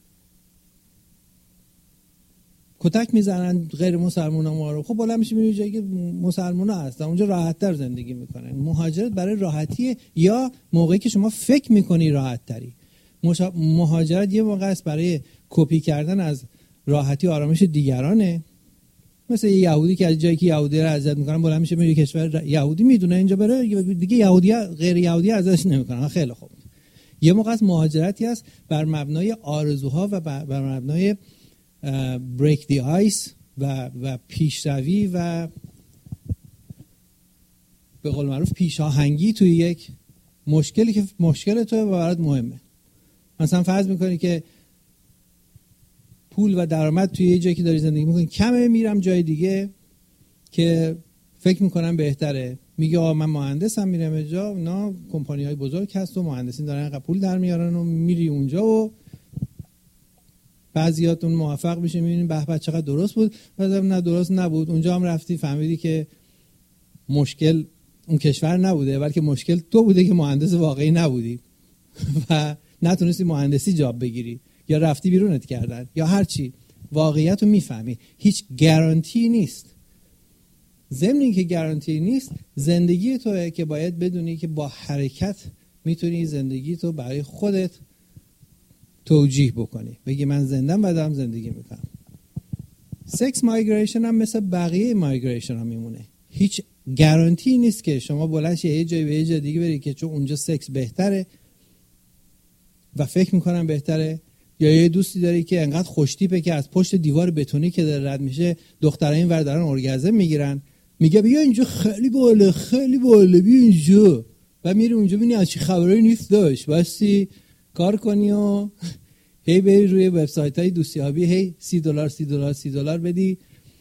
S4: کتک میزنن غیر مسلمونا ما رو. خب بالا میشه میری جایی که مسلمونا هستن، اونجا راحت‌تر زندگی میکنن. مهاجرت برای راحتیه یا موقعی که شما فکر میکنی راحت تری. مهاجرت یه موقع است برای کپی کردن از راحتی آرامش دیگرانه. مثل یه یهودی که از جایی که یهودی رو اذیت میکنن بالا میشه میره کشور یهودی، میدونه اینجا بره دیگه یهودی غیر یهودی ازش نمیکنن. خیلی خوب. یه موقع از مهاجرتی است بر مبنای آرزوها و بر مبنای بریک دی آیس و و پیشروی و به قول معروف پیشاهنگی توی یک مشکلی که مشکل توه و برات مهمه. مثلا فرض میکنی که پول و درآمد توی یه جایی که داری زندگی میکنی کمه، میرم جای دیگه که فکر میکنم بهتره، میگه آقا من مهندسم، میرم اونجا، اونا کمپانی‌های بزرگ هست و مهندسین دارن اینقدر پول در میارن و میری اونجا و بعضیاتون موفق میشه، میبینین به به چقدر درست بود، بعضی نه درست نبود. اونجا هم رفتی فهمیدی که مشکل اون کشور نبوده بلکه مشکل تو بوده که مهندس واقعی نبودی و نتونستی مهندسی جاب بگیری یا رفتی بیرونت کردن یا هر چی. واقعیت رو میفهمی، هیچ گارانتی نیست. ضمن اینکه گارانتی نیست، زندگی توئه که باید بدونی که با حرکت میتونی زندگی تو برای خودت توجیه بکنی، بگی من زندم و دارم زندگی میکنم. سکس مایگریشن هم مثل بقیه مایگریشن ها میمونه. هیچ گارانتی نیست که شما بلند شی یه جای به یه جای دیگه بری که چون اونجا سکس بهتره و فکر میکنم بهتره، یا یه دوستی داری که انقدر خوشتیپه که از پشت دیوار بتونی که داره رد میشه دخترها این ور دارن ارگازم میگیرن، میگه بیا اینجا خیلی باله خیلی باله بیا اینجا، و میری اونجا ببینی از چی خبرایی نیست داشت، باستی کار کنی و هی بری روی وبسایت‌های دوستیابی هی سی دلار سی دلار سی دلار بدی،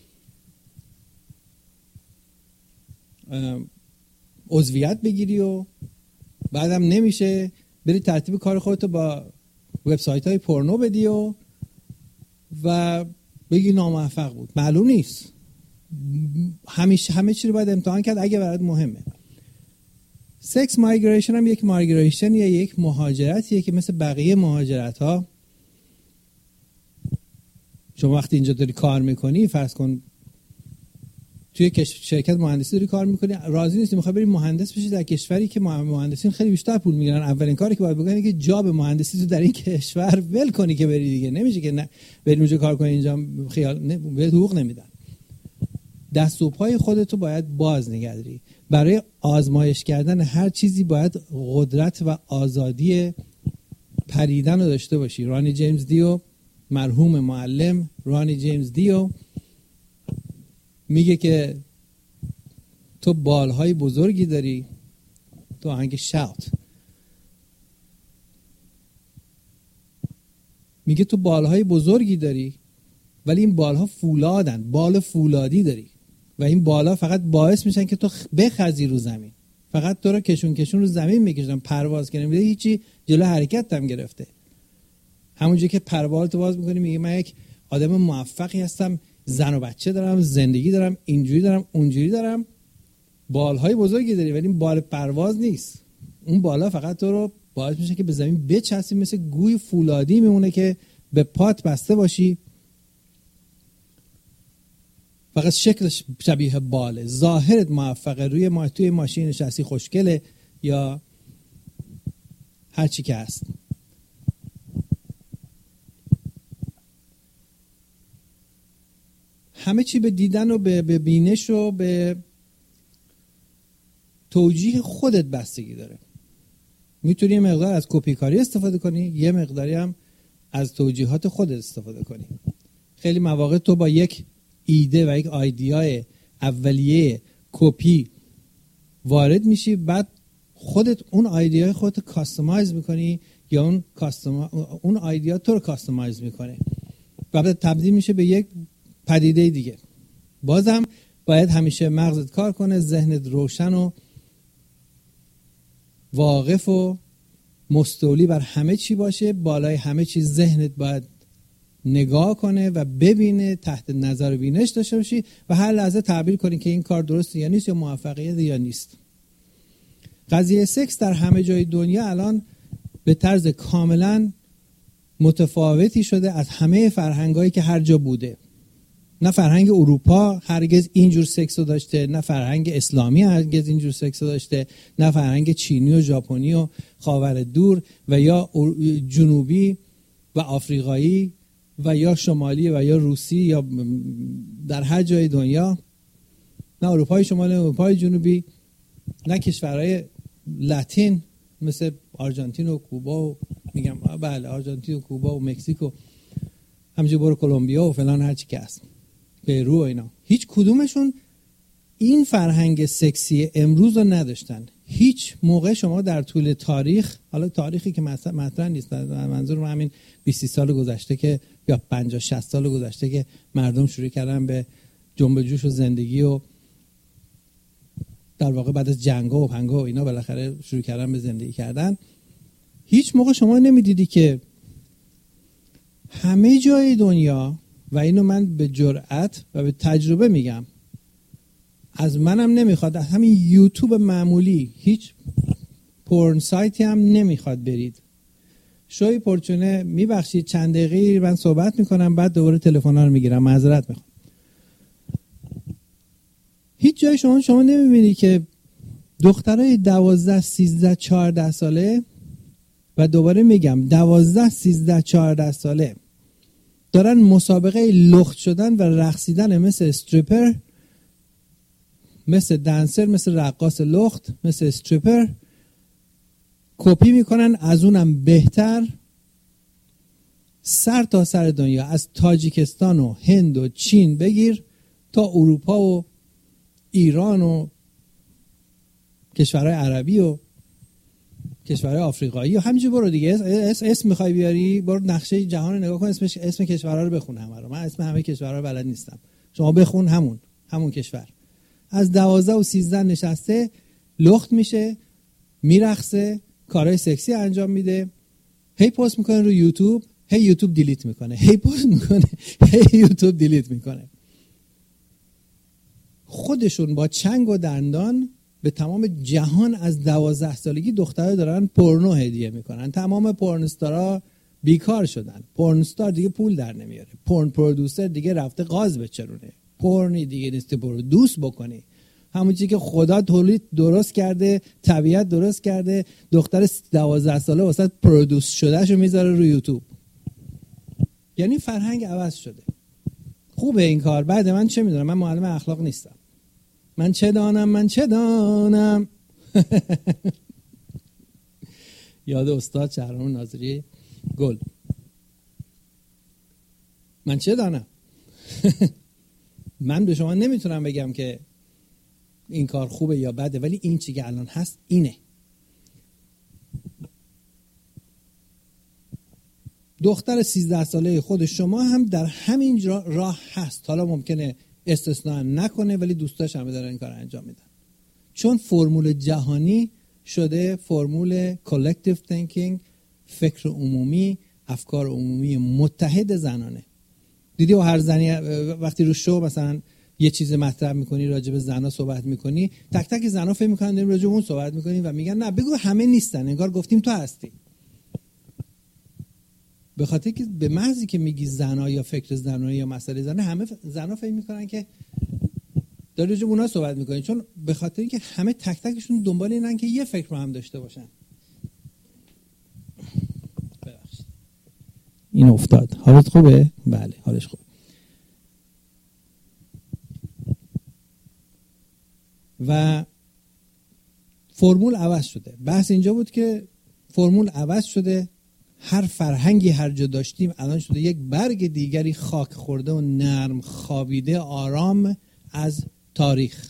S4: عضویت بگیری و بعدم نمیشه بری ترتیب کار خودتو با وبسایت‌های پورنو بدی و و بگی ناموفق بود. معلوم نیست. همیشه همه چی رو باید امتحان کرد اگه برات مهمه. سکس مایگریشن هم یک مایگریشن یا یک مهاجرتیه که مثل بقیه مهاجرت ها شما وقتی اینجا داری کار میکنی، فرض کن توی شرکت مهندسی داری کار میکنی، راضی نیستی میخوای بری مهندس بشی در کشوری که مهندسین خیلی بیشتر پول میگیرن، اولین کاری که باید بکنی که جاب مهندسی تو در این کشور ول کنی که بری دیگه. نمیشه که نه بری اونجا کار کنی اینجا خیال نه بهت حقوق نمیدن. دست و پای خودتو باید باز نگه داری. برای آزمایش کردن هر چیزی باید قدرت و آزادی پریدن رو داشته باشی. رانی جیمز دیو، مرحوم معلم رانی جیمز دیو، میگه که تو بالهای بزرگی داری، تو آهنگ شاوت میگه تو بالهای بزرگی داری ولی این بالها فولادن، بال فولادی داری و این بالا فقط باعث میشن که تو بخزی رو زمین، فقط تو رو کشون کشون رو زمین میکشن، پرواز کنی میده هیچی جلو حرکت هم گرفته. همونجوری که پروازت باز میکنی میگه من یک آدم موفقی هستم، زن و بچه دارم، زندگی دارم، اینجوری دارم اونجوری دارم، بالهای بزرگی داری ولی این بال پرواز نیست. اون بالا فقط تو رو باعث میشه که به زمین بچسبی، مثل گوی فولادی میمونه که به پات بسته باشی، فقط شکلش شبیه باله، ظاهرت موفقه، روی ما توی ماشین نشستی خوشگله یا هر چی که هست. همه چی به دیدن و به بینش و به توجیه خودت بستگی داره. میتونی یه مقدار از کپی کاری استفاده کنی، یه مقداری هم از توجیهات خودت استفاده کنی. خیلی مواقع تو با یک ایده و یک آیدیای اولیه کپی وارد میشی، بعد خودت اون آیدیای خودت کاستماایز میکنی یا اون کاستوم اون ایده تو رو کاستومایز میکنه و بعد تبدیل میشه به یک پدیده دیگه. بازم باید همیشه مغزت کار کنه، ذهنت روشن و واقف و مستولی بر همه چی باشه، بالای همه چی ذهنت باید نگاه کنه و ببینه، تحت نظر بینش داشته باشی و هر لحظه تعبیر کنی که این کار درسته یا نیست، یا موفقیت یا نیست. قضیه سکس در همه جای دنیا الان به طرز کاملا متفاوتی شده از همه فرهنگایی که هر جا بوده. نه فرهنگ اروپا هرگز اینجور سکس رو داشته، نه فرهنگ اسلامی هرگز اینجور سکس رو داشته، نه فرهنگ چینی و ژاپنی و خاور دور و یا جنوبی و آفریقایی و یا شمالی و یا روسی یا در هر جای دنیا، نه اروپای شمالی، اروپای جنوبی، نه کشورهای لاتین مثل آرژانتین و کوبا و میگم بله آرژانتین و کوبا و مکزیک و همینجور برو کلمبیا و فلان هر چی که هست، پرو و اینا، هیچ کدومشون این فرهنگ سکسی امروز رو نداشتن. هیچ موقع شما در طول تاریخ، حالا تاریخی که مطرح نیست، منظور همین بیست سال گذشته که یا پنجاه شصت سال گذشته که مردم شروع کردن به جنب جوش و زندگی و در واقع بعد از جنگا و پنگا و اینا بالاخره شروع کردن به زندگی کردن، هیچ موقع شما نمیدیدی که همه جای دنیا، و اینو من به جرئت و به تجربه میگم، از منم نمیخواد، همین یوتیوب معمولی هیچ پورن سایتی هم نمیخواد برید، شوی پورچونه میبخشید چند دقیقه من صحبت میکنم بعد دوباره تلفن‌ها رو میگیرم، معذرت میخوام. هیچ جای شما شما نمیبینی که دخترای دوازده سیزده چهارده ساله، و دوباره میگم دوازده سیزده چهارده ساله، دارن مسابقه لخت شدن و رقصیدن مثل استریپر، مثل دنسر، مثل رقاص لخت، مثل استریپر کپی میکنن، از اونم بهتر، سر تا سر دنیا، از تاجیکستان و هند و چین بگیر تا اروپا و ایران و کشورهای عربی و کشورهای آفریقایی و همینجور برو دیگه. اسم, اسم میخوای بیاری، برو نقشه جهان رو نگاه کن، اسمش اسم کشورها رو بخون همه رو. من اسم همه کشورها رو بلد نیستم، شما بخون همون همون کشور. از دوازده و سیزده نشسته لخت میشه، میرقصه، کارهای سکسی انجام میده، هی پست میکنه رو یوتیوب، هی یوتیوب دیلیت میکنه، هی پست میکنه، هی یوتیوب دیلیت میکنه. خودشون با چنگ و دندان به تمام جهان از دوازده سالگی دخترها دارن پورنو هدیه میکنن. تمام پورنستارا بیکار شدن، پورنستار دیگه پول در نمیاره، پورن پرودوسر دیگه رفته غاز بچرونه، پورنی دیگه نیست پرودوس بکنی، همون چیزی که خدا تولید درست کرده، طبیعت درست کرده، دختر دوازده ساله واسه پرودوس شدهشو میذاره رو یوتیوب. یعنی فرهنگ عوض شده. خوبه این کار. بعد من چه میدونم، من معلم اخلاق نیستم، من چه دانم من چه دانم یاد استاد شهرام ناظری گل، من چه دانم من به شما نمیتونم بگم که این کار خوبه یا بده، ولی این چی که الان هست اینه. دختر سیزده ساله خود شما هم در همین راه هست، حالا ممکنه استثناء نکنه ولی دوستاش همه دارن این کار انجام میدن، چون فرمول جهانی شده، فرمول collective thinking، فکر عمومی، افکار عمومی متحد زنانه. دیدی و هر زنی وقتی رو شو مثلا یه چیز مطرح میکنی راجع به زنا صحبت میکنی، تک تک زنا فکر میکنن داریم راجع به اون صحبت میکنیم و میگن نه بگو همه نیستن، انگار گفتیم تو هستی. به خاطر که به محضی که میگی زنا یا فکر زنا یا مسئله زنا، همه زنا فکر میکنن که داری راجع به اونها صحبت میکنی، چون به خاطر اینکه همه تک تکشون دنبال اینن که یه فکر رو هم داشته باشن. ببخشید این افتاد. حالت خوبه؟ بله حالش خوبه. و فرمول عوض شده. بحث اینجا بود که فرمول عوض شده، هر فرهنگی هر جا داشتیم الان شده یک برگ دیگری خاک خورده و نرم خوابیده آرام از تاریخ.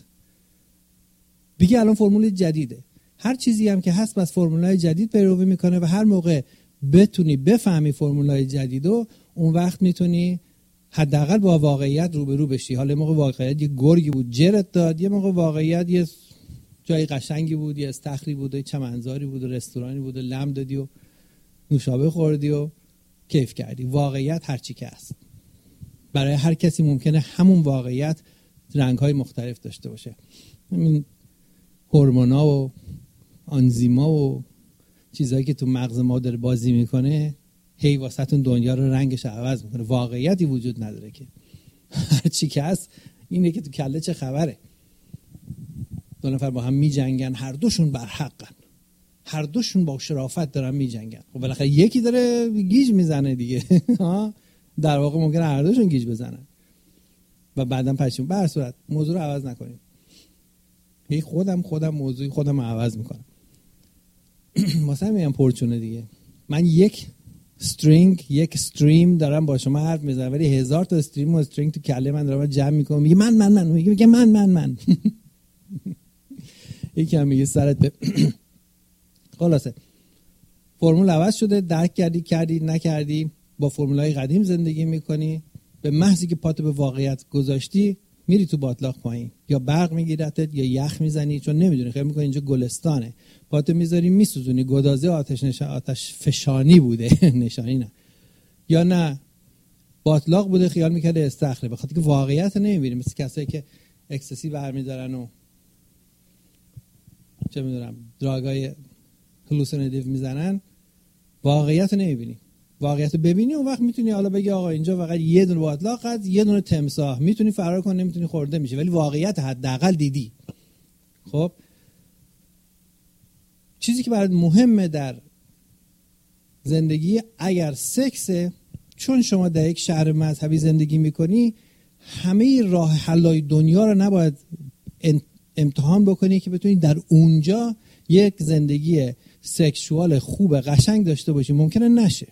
S4: دیگه الان فرمول جدیده، هر چیزی هم که هست بس فرمولای جدید پیروی میکنه و هر موقع بتونی بفهمی فرمولای جدیدو، اون وقت میتونی حداقل با واقعیت روبرو بشی. حالا موقع واقعیت یه گرگی بود جرت داد، یه موقع واقعیت یه جای قشنگی بود، یه استخری بود، یه چمنزاری بود، رستورانی بود، لم دادی و نوشابه خوردی و کیف کردی. واقعیت هر چی که هست. برای هر کسی ممکنه همون واقعیت رنگ‌های مختلف داشته باشه. همین هورمونا و آنزیما و چیزایی که تو مغز ما داره بازی میکنه هی واسهتون دنیا رو رنگش عوض میکنه. واقعیتی وجود نداره که هر چی که هست اینه که تو کله چه خبره. دو نفر با هم میجنگن، هر دوشون بر حقن، هر دوشون با شرافت دارن میجنگن. خب بالاخره یکی داره گیج میزنه دیگه. در واقع ممکنه هر دوشون گیج بزنن و بعدم پشیم. به هر صورت موضوع رو عوض نکنیم. هی خودم خودم موضوع خودم رو عوض میکنم. واسه میگم پرچونه دیگه. من یک استرینگ یک استریم دارم با شما حرف میزنم، ولی هزار تا استریم و استرینگ تو کله من دارم جمع میکنم. میگه من من من میگه میگه من من من یکی هم میگه سرت به خلاصه فرمول عوض شده. درک کردی کردی نکردی، با فرمولای قدیم زندگی میکنی. به محضی که پاتو به واقعیت گذاشتی میری تو باطلاق پایین، یا برق میگیرتت یا یخ میزنی، چون نمیدونی خیلی میکنی اینجا گلستانه. پاتو میذاری میسوزونی، گدازه آتش نشان آتش فشانی بوده نشانی نه، یا نه باطلاق بوده خیال میکرده استخره. بخاطر که واقعیت نمیبینی، مثل کسایی که اکستسی برمیدارن و چه میدونم دراگای هلوسیناتیو میزنن، واقعیت نمیبینی. واقعیت ببینی اون وقت میتونی حالا بگی آقا اینجا فقط یه دونه باطلاق هست، یه دونه تمساح، میتونی فرار کنی، نمیتونی خورده میشه، ولی واقعیت حداقل دیدی. خب چیزی که برات مهمه در زندگی، اگر سکسه، چون شما در یک شهر مذهبی زندگی میکنی، همه راه حلای دنیا رو نباید امتحان بکنی که بتونی در اونجا یک زندگی سکشوال خوب قشنگ داشته باشی. ممکنه نشه.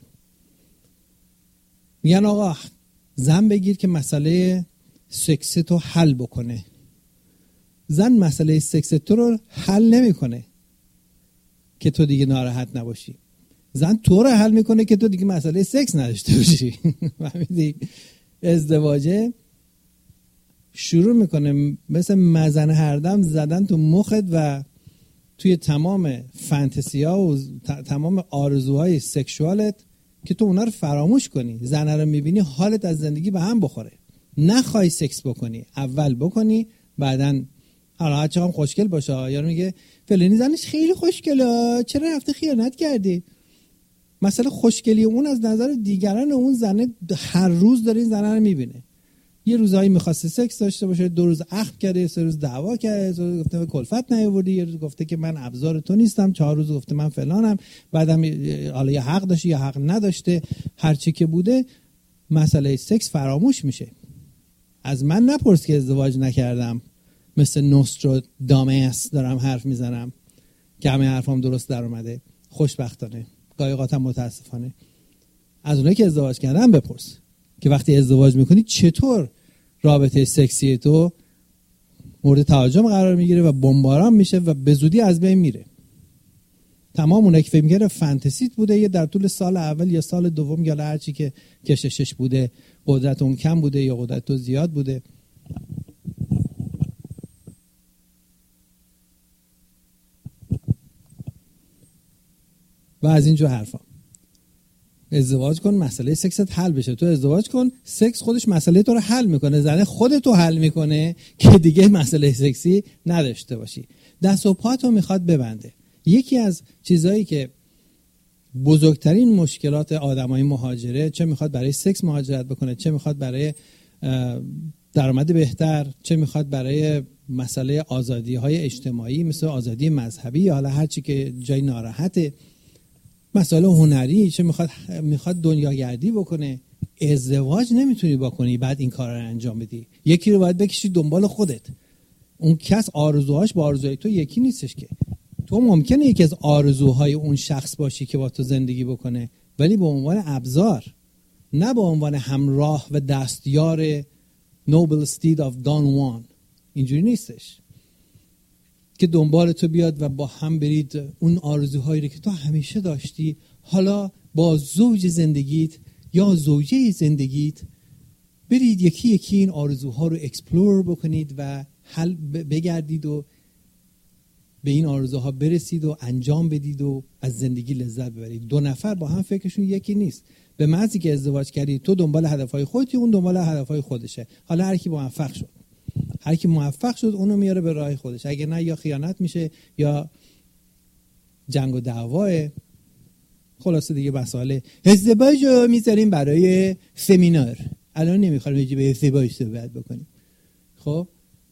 S4: میگن آقا زن بگیر که مسئله سکس تو حل بکنه. زن مسئله سکس تو رو حل نمیکنه که تو دیگه ناراحت نباشی. زن تو رو حل میکنه که تو دیگه مسئله سکس نداشته باشی. فهمیدی؟ ازدواجه شروع میکنه مثل مزن هردم زدن تو مخت و توی تمام فانتزی ها و تمام آرزوهای سکشوالت که تو اونا رو فراموش کنی. زنه رو میبینی حالت از زندگی به هم بخوره. نخوای سکس بکنی، اول بکنی، بعدن حالا هرچه هم خوشگل باشه. یارو میگه فلانی زنش خیلی خوشگله، چرا رفته خیانت کردی؟ مثلا خوشگلی اون از نظر دیگران اون زنه هر روز داره این زنه رو میبینه. یه روزایی می‌خواسته سکس داشته باشه، دو روز اخم کرده، سه روز دعوا کرده، سه روز گفته به کلفت نیاوردی، یه روز گفته که من ابزار تو نیستم، چهار روز گفته من فلانم، بعدم حالا یا حق داشته یا حق نداشته، هر چی که بوده مسئله سکس فراموش میشه. از من نپرس که ازدواج نکردم، مثل نوستراداموس دارم حرف میزنم که همه حرفام درست در اومده، خوشبختانه، گاهی اوقات متاسفانه. از اونایی که ازدواج کردن بپرس که وقتی ازدواج میکنی چطور رابطه سکسی تو مورد توجه قرار میگیره و بمباران میشه و به زودی از بین میره. تمام اونایی که فکر می‌کردن فانتزیت بوده، یه در طول سال اول یا سال دوم یا هر چی که کششش بوده، قدرت اون کم بوده یا قدرت تو زیاد بوده، و از اینجور حرفا. ازدواج کن مسئله سکست حل بشه. تو ازدواج کن، سکس خودش مسئله تو رو حل میکنه. زنه خودتو حل میکنه که دیگه مسئله سکسی نداشته باشی. دست و پاتو میخواد ببنده. یکی از چیزایی که بزرگترین مشکلات آدمای مهاجره، چه میخواد برای سکس مهاجرت بکنه، چه میخواد برای درآمد بهتر، چه میخواد برای مسئله آزادی های اجتماعی مثل آزادی مذهبی یا حالا هر چی که جای ناراحته، مسئله هنری، چه میخواد میخواد دنیاگردی بکنه، ازدواج نمیتونی بکنی بعد این کارا رو انجام بدی. یکی رو باید بکشی دنبال خودت. اون کس آرزوهاش با آرزوهای تو یکی نیستش که. تو ممکنه یکی از آرزوهای اون شخص باشی که با تو زندگی بکنه، ولی به عنوان ابزار، نه به عنوان همراه و دستیار نوبل استید آف دان وان. اینجوری نیستش که دنبال تو بیاد و با هم برید اون آرزوهایی رو که تو همیشه داشتی حالا با زوج زندگیت یا زوجه زندگیت برید یکی یکی این آرزوها رو اکسپلور بکنید و حل بگردید و به این آرزوها برسید و انجام بدید و از زندگی لذت ببرید. دو نفر با هم فکرشون یکی نیست. به محضی که ازدواج کردی تو دنبال هدفهای خودتی، اون دنبال هدفهای خودشه. حالا هر کی موفق شد هر کی موفق شد اونو میاره به راه خودش، اگه نه یا خیانت میشه یا جنگ و دعواه. خلاصه دیگه مسئله ازدواج رو میذاریم برای سمینار، الان نمیخوایم یه به ازدواج صحبت بکنیم. خب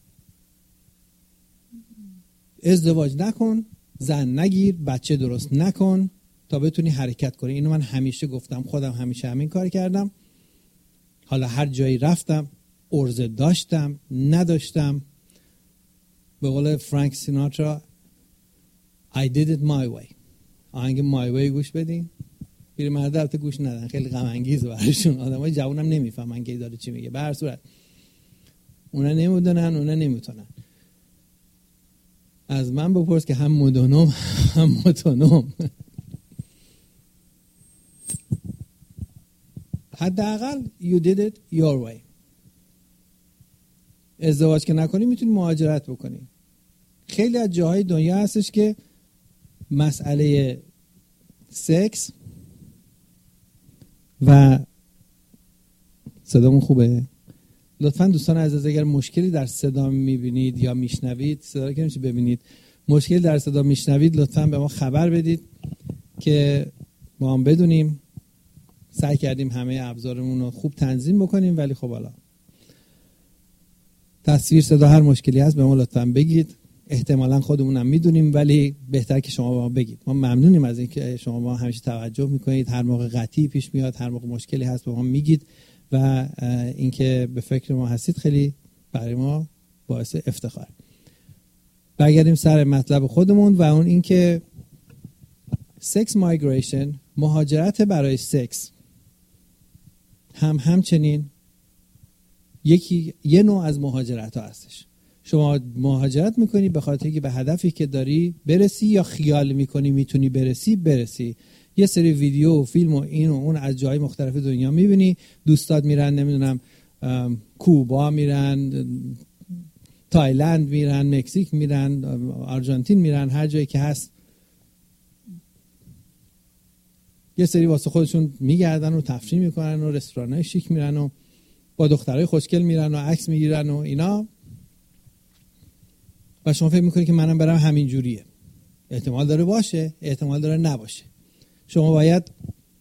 S4: ازدواج نکن، زن نگیر، بچه درست نکن تا بتونی حرکت کنی. اینو من همیشه گفتم، خودم همیشه همین کار کردم. حالا هر جایی رفتم عرضه داشتم نداشتم، به قول فرانک سیناترا I did it my way. آهنگ my way گوش بدین. پیرمرد البته گوش ندن، خیلی غم انگیزه براشون. آدمای جوونم نمیفهمن که داره چی میگه. به هر صورت اونا نمیدونن، اونا نمیتونن. از من بپرس که هم مدونم هم متونم. حداقل you did it your way. ازدواج که نکنی میتونی مهاجرت بکنی. خیلی از جاهای دنیا هستش که مسئله سکس و صدامون خوبه؟ لطفاً دوستان عزیز اگر مشکلی در صدا میبینید یا میشنوید، صدا رو که نمیشه ببینید، مشکلی در صدا میشنوید لطفاً به ما خبر بدید که ما هم بدونیم. سعی کردیم همه ابزارمون رو خوب تنظیم بکنیم، ولی خب حالا تصویر صدا هر مشکلی هست به ما لطفاً بگید. احتمالاً خودمون هم میدونیم ولی بهتر که شما به ما بگید. ما ممنونیم از اینکه شما ما همیشه توجه میکنید، هر موقع قطعی پیش میاد، هر موقع مشکلی هست به ما میگید و اینکه به فکر ما هستید خیلی برای ما باعث افتخار. برگردیم سر مطلب خودمون و اون اینکه سکس مایگریشن، مهاجرت برای سکس، هم همچنین یکی یه نوع از مهاجرت ها هستش. شما مهاجرت میکنی به خاطر اینکه به هدفی که داری برسی یا خیال میکنی میتونی برسی برسی. یه سری ویدیو و فیلم و این و اون از جای مختلف دنیا میبینی، دوستات میرن نمیدونم کوبا میرن، تایلند میرن، مکزیک میرن، آرژانتین میرن، هر جایی که هست یه سری واسه خودشون میگردن و تفریح میکنن و رستورانای شیک میرن و با دخترای خوشگل میرن و عکس میگیرن و اینا، و شما فکر میکنید که منم برم همین جوریه. احتمال داره باشه، احتمال داره نباشه. شما باید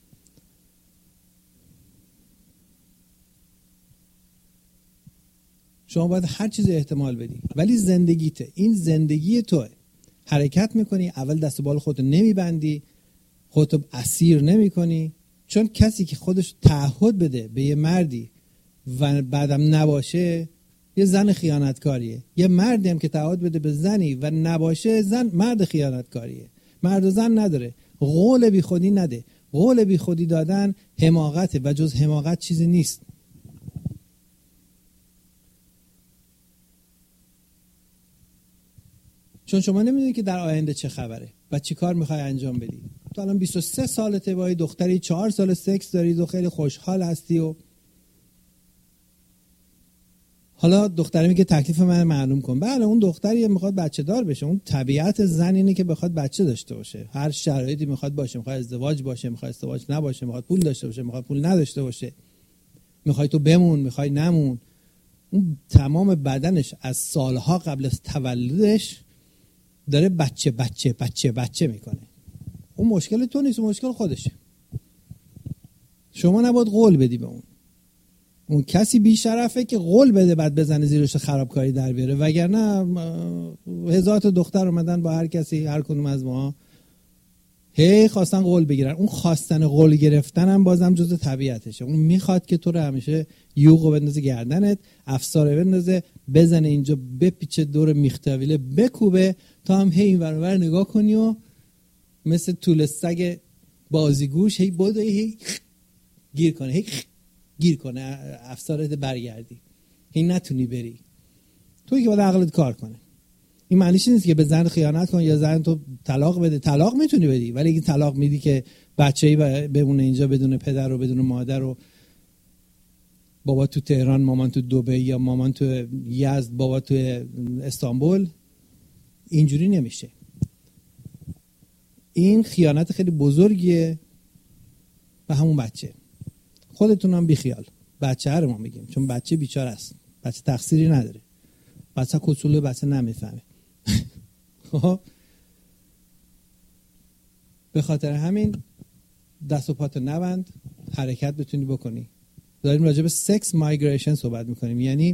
S4: شما باید هر چیز احتمال بدی، ولی زندگیته، این زندگی توه. حرکت میکنی، اول دست و بال خودتو نمیبندی، خودتو اسیر نمیکنی، چون کسی که خودش تعهد بده به یه مردی و بعدم نباشه یه زن خیانتکاریه. یه مردی هم که تعهد بده به زنی و نباشه زن مرد خیانتکاریه. مرد و زن نداره. قول بی خودی نده. قول بی خودی دادن حماقته و جز حماقت چیزی نیست. چون شما نمیدونی که در آینده چه خبره و چی کار میخوای انجام بدی. تو الان بیست و سه سالته، با دختری چهار سال سکس دارید و خیلی خوشحال هستی و حالا دختری میگه تکلیف من معلوم کن. بله اون دختری میخواد بچه دار بشه، اون طبیعت زن اینه که بخواد بچه داشته باشه، هر شرایطی میخواد باشه، میخواد ازدواج باشه، میخواد ازدواج نباشه، میخواد پول داشته باشه، میخواد پول نداشته باشه، میخوای تو بمون، میخوای نمون. اون تمام بدنش از سالها قبل از تولدش داره بچه بچه بچه بچه میکنه. اون مشکل تو نیست، اون مشکل خودشه. شما نباید قول بدی به اون. اون کسی بی شرفه که قول بده بعد بزنه زیرش خرابکاری در بیاره، وگرنه هزار تا دختر اومدن با هر کسی، هر کدوم از ما هی خواستن قول بگیرن. اون خواستن قول گرفتن هم بازم جزء طبیعتشه. اون میخواد که تو رو همیشه یوغو بندازه گردنت، افساره بندازه، بزنه اینجا، بپیچه دور میختویله، بکوبه تا هم هی این ور اون ور نگاه کنی و مثل طول سگ بازیگوش هی بده هی گیر کنه، هی گیر کنه، افسارت برگردی، هی نتونی بری. توی که باید عقلت کار کنه. این معنیش نیست که به زن خیانت کن یا زن تو طلاق بده. طلاق میتونی بدی، ولی اگه طلاق میدی که بچه‌ای بمونه اینجا بدون پدر و بدون مادر و بابا تو تهران مامان تو دبی یا مامان تو یزد بابا تو استانبول، اینجوری نمیشه. این خیانت خیلی بزرگیه به همون بچه. خودتون هم بیخیال، بچه رو ما میگیم چون بچه بیچاره است، بچه تقصیری نداره، بچه کسوله، بچه نمیفهمه. خب به خاطر همین دست و پاتو نبند، حرکت بتونی بکنی. داریم راجع به سکس مایگریشن صحبت میکنیم، یعنی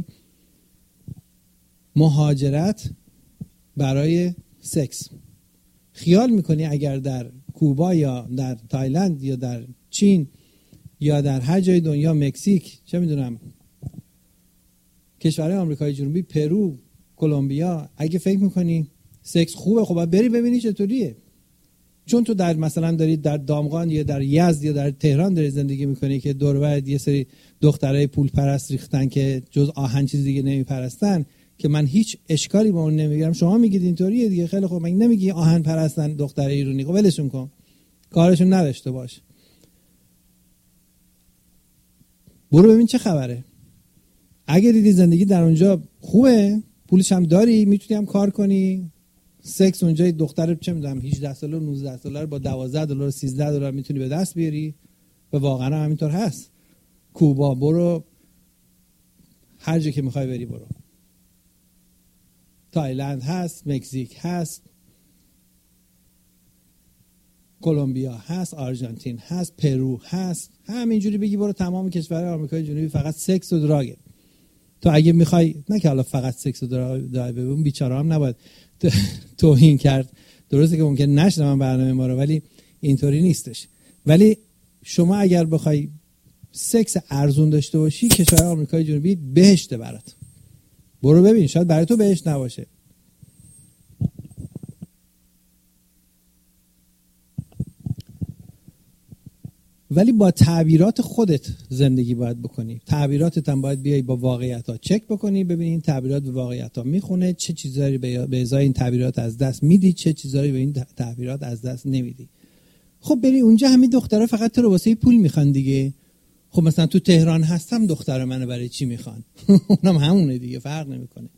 S4: مهاجرت برای سکس. خیال میکنی اگر در کوبا یا در تایلند یا در چین یا در هر جای دنیا، مکزیک، چه میدونم کشورهای آمریکای جنوبی، پرو، کلمبیا، اگه فکر میکنی سکس خوبه، خب باید بری ببینی چطوریه. چون تو در مثلا داری در دامغان یا در یزد یا در تهران داری زندگی میکنی که دور و برت یه سری دخترای پول پرست ریختن که جز آهن چیز دیگه نمیپرستن، که من هیچ اشکالی با اون نمیگیرم. شما میگید اینطوریه دیگه، خیلی خوب، من نمیگی آهن پرستن دختر ایرانی، خب ولشون کن، کارشون نداشته باش، برو ببین چه خبره. اگه دیدی زندگی در اونجا خوبه، پولش هم داری، میتونی هم کار کنی، سکس اونجا دختر چه میدونم هجده دلار نوزده دلار با دوازده دلار سیزده دلار میتونی به دست بیاری، و واقعا همینطور هست. کوبا برو، هر جا که میخوای بری برو، تایلند هست، مکزیک هست، کلمبیا هست، آرژانتین هست، پرو هست، همینجوری بگی برو تمام کشورهای آمریکای جنوبی فقط سکس و دراگه. تو اگه میخوای، نه که حالا فقط سکس و دراگ ببین، بیچاره هم نباید توهین کرد، درسته که ممکن نشنون برنامه ما رو، ولی اینطوری نیستش. ولی شما اگر بخوای سکس ارزون داشته باشی، کشورهای آمریکای جنوبی بهشته برات، برو ببین، شاید برای تو بهشت نباشه. ولی با تعبیرات خودت زندگی باید بکنی. تعبیراتت هم باید بیای با واقعیت ها چک بکنی، ببینی این تعبیرات به واقعیت ها میخونه، چه چیزایی به ازای این تعبیرات از دست میدی، چه چیزایی به این تعبیرات از دست نمیدی. خب بری اونجا همین دخترها فقط تو رو واسه پول میخوان دیگه. خب مثلا تو تهران هستم، دختر منو برای چی میخوان؟ اونم همونه دیگه، فرق نمیکنه.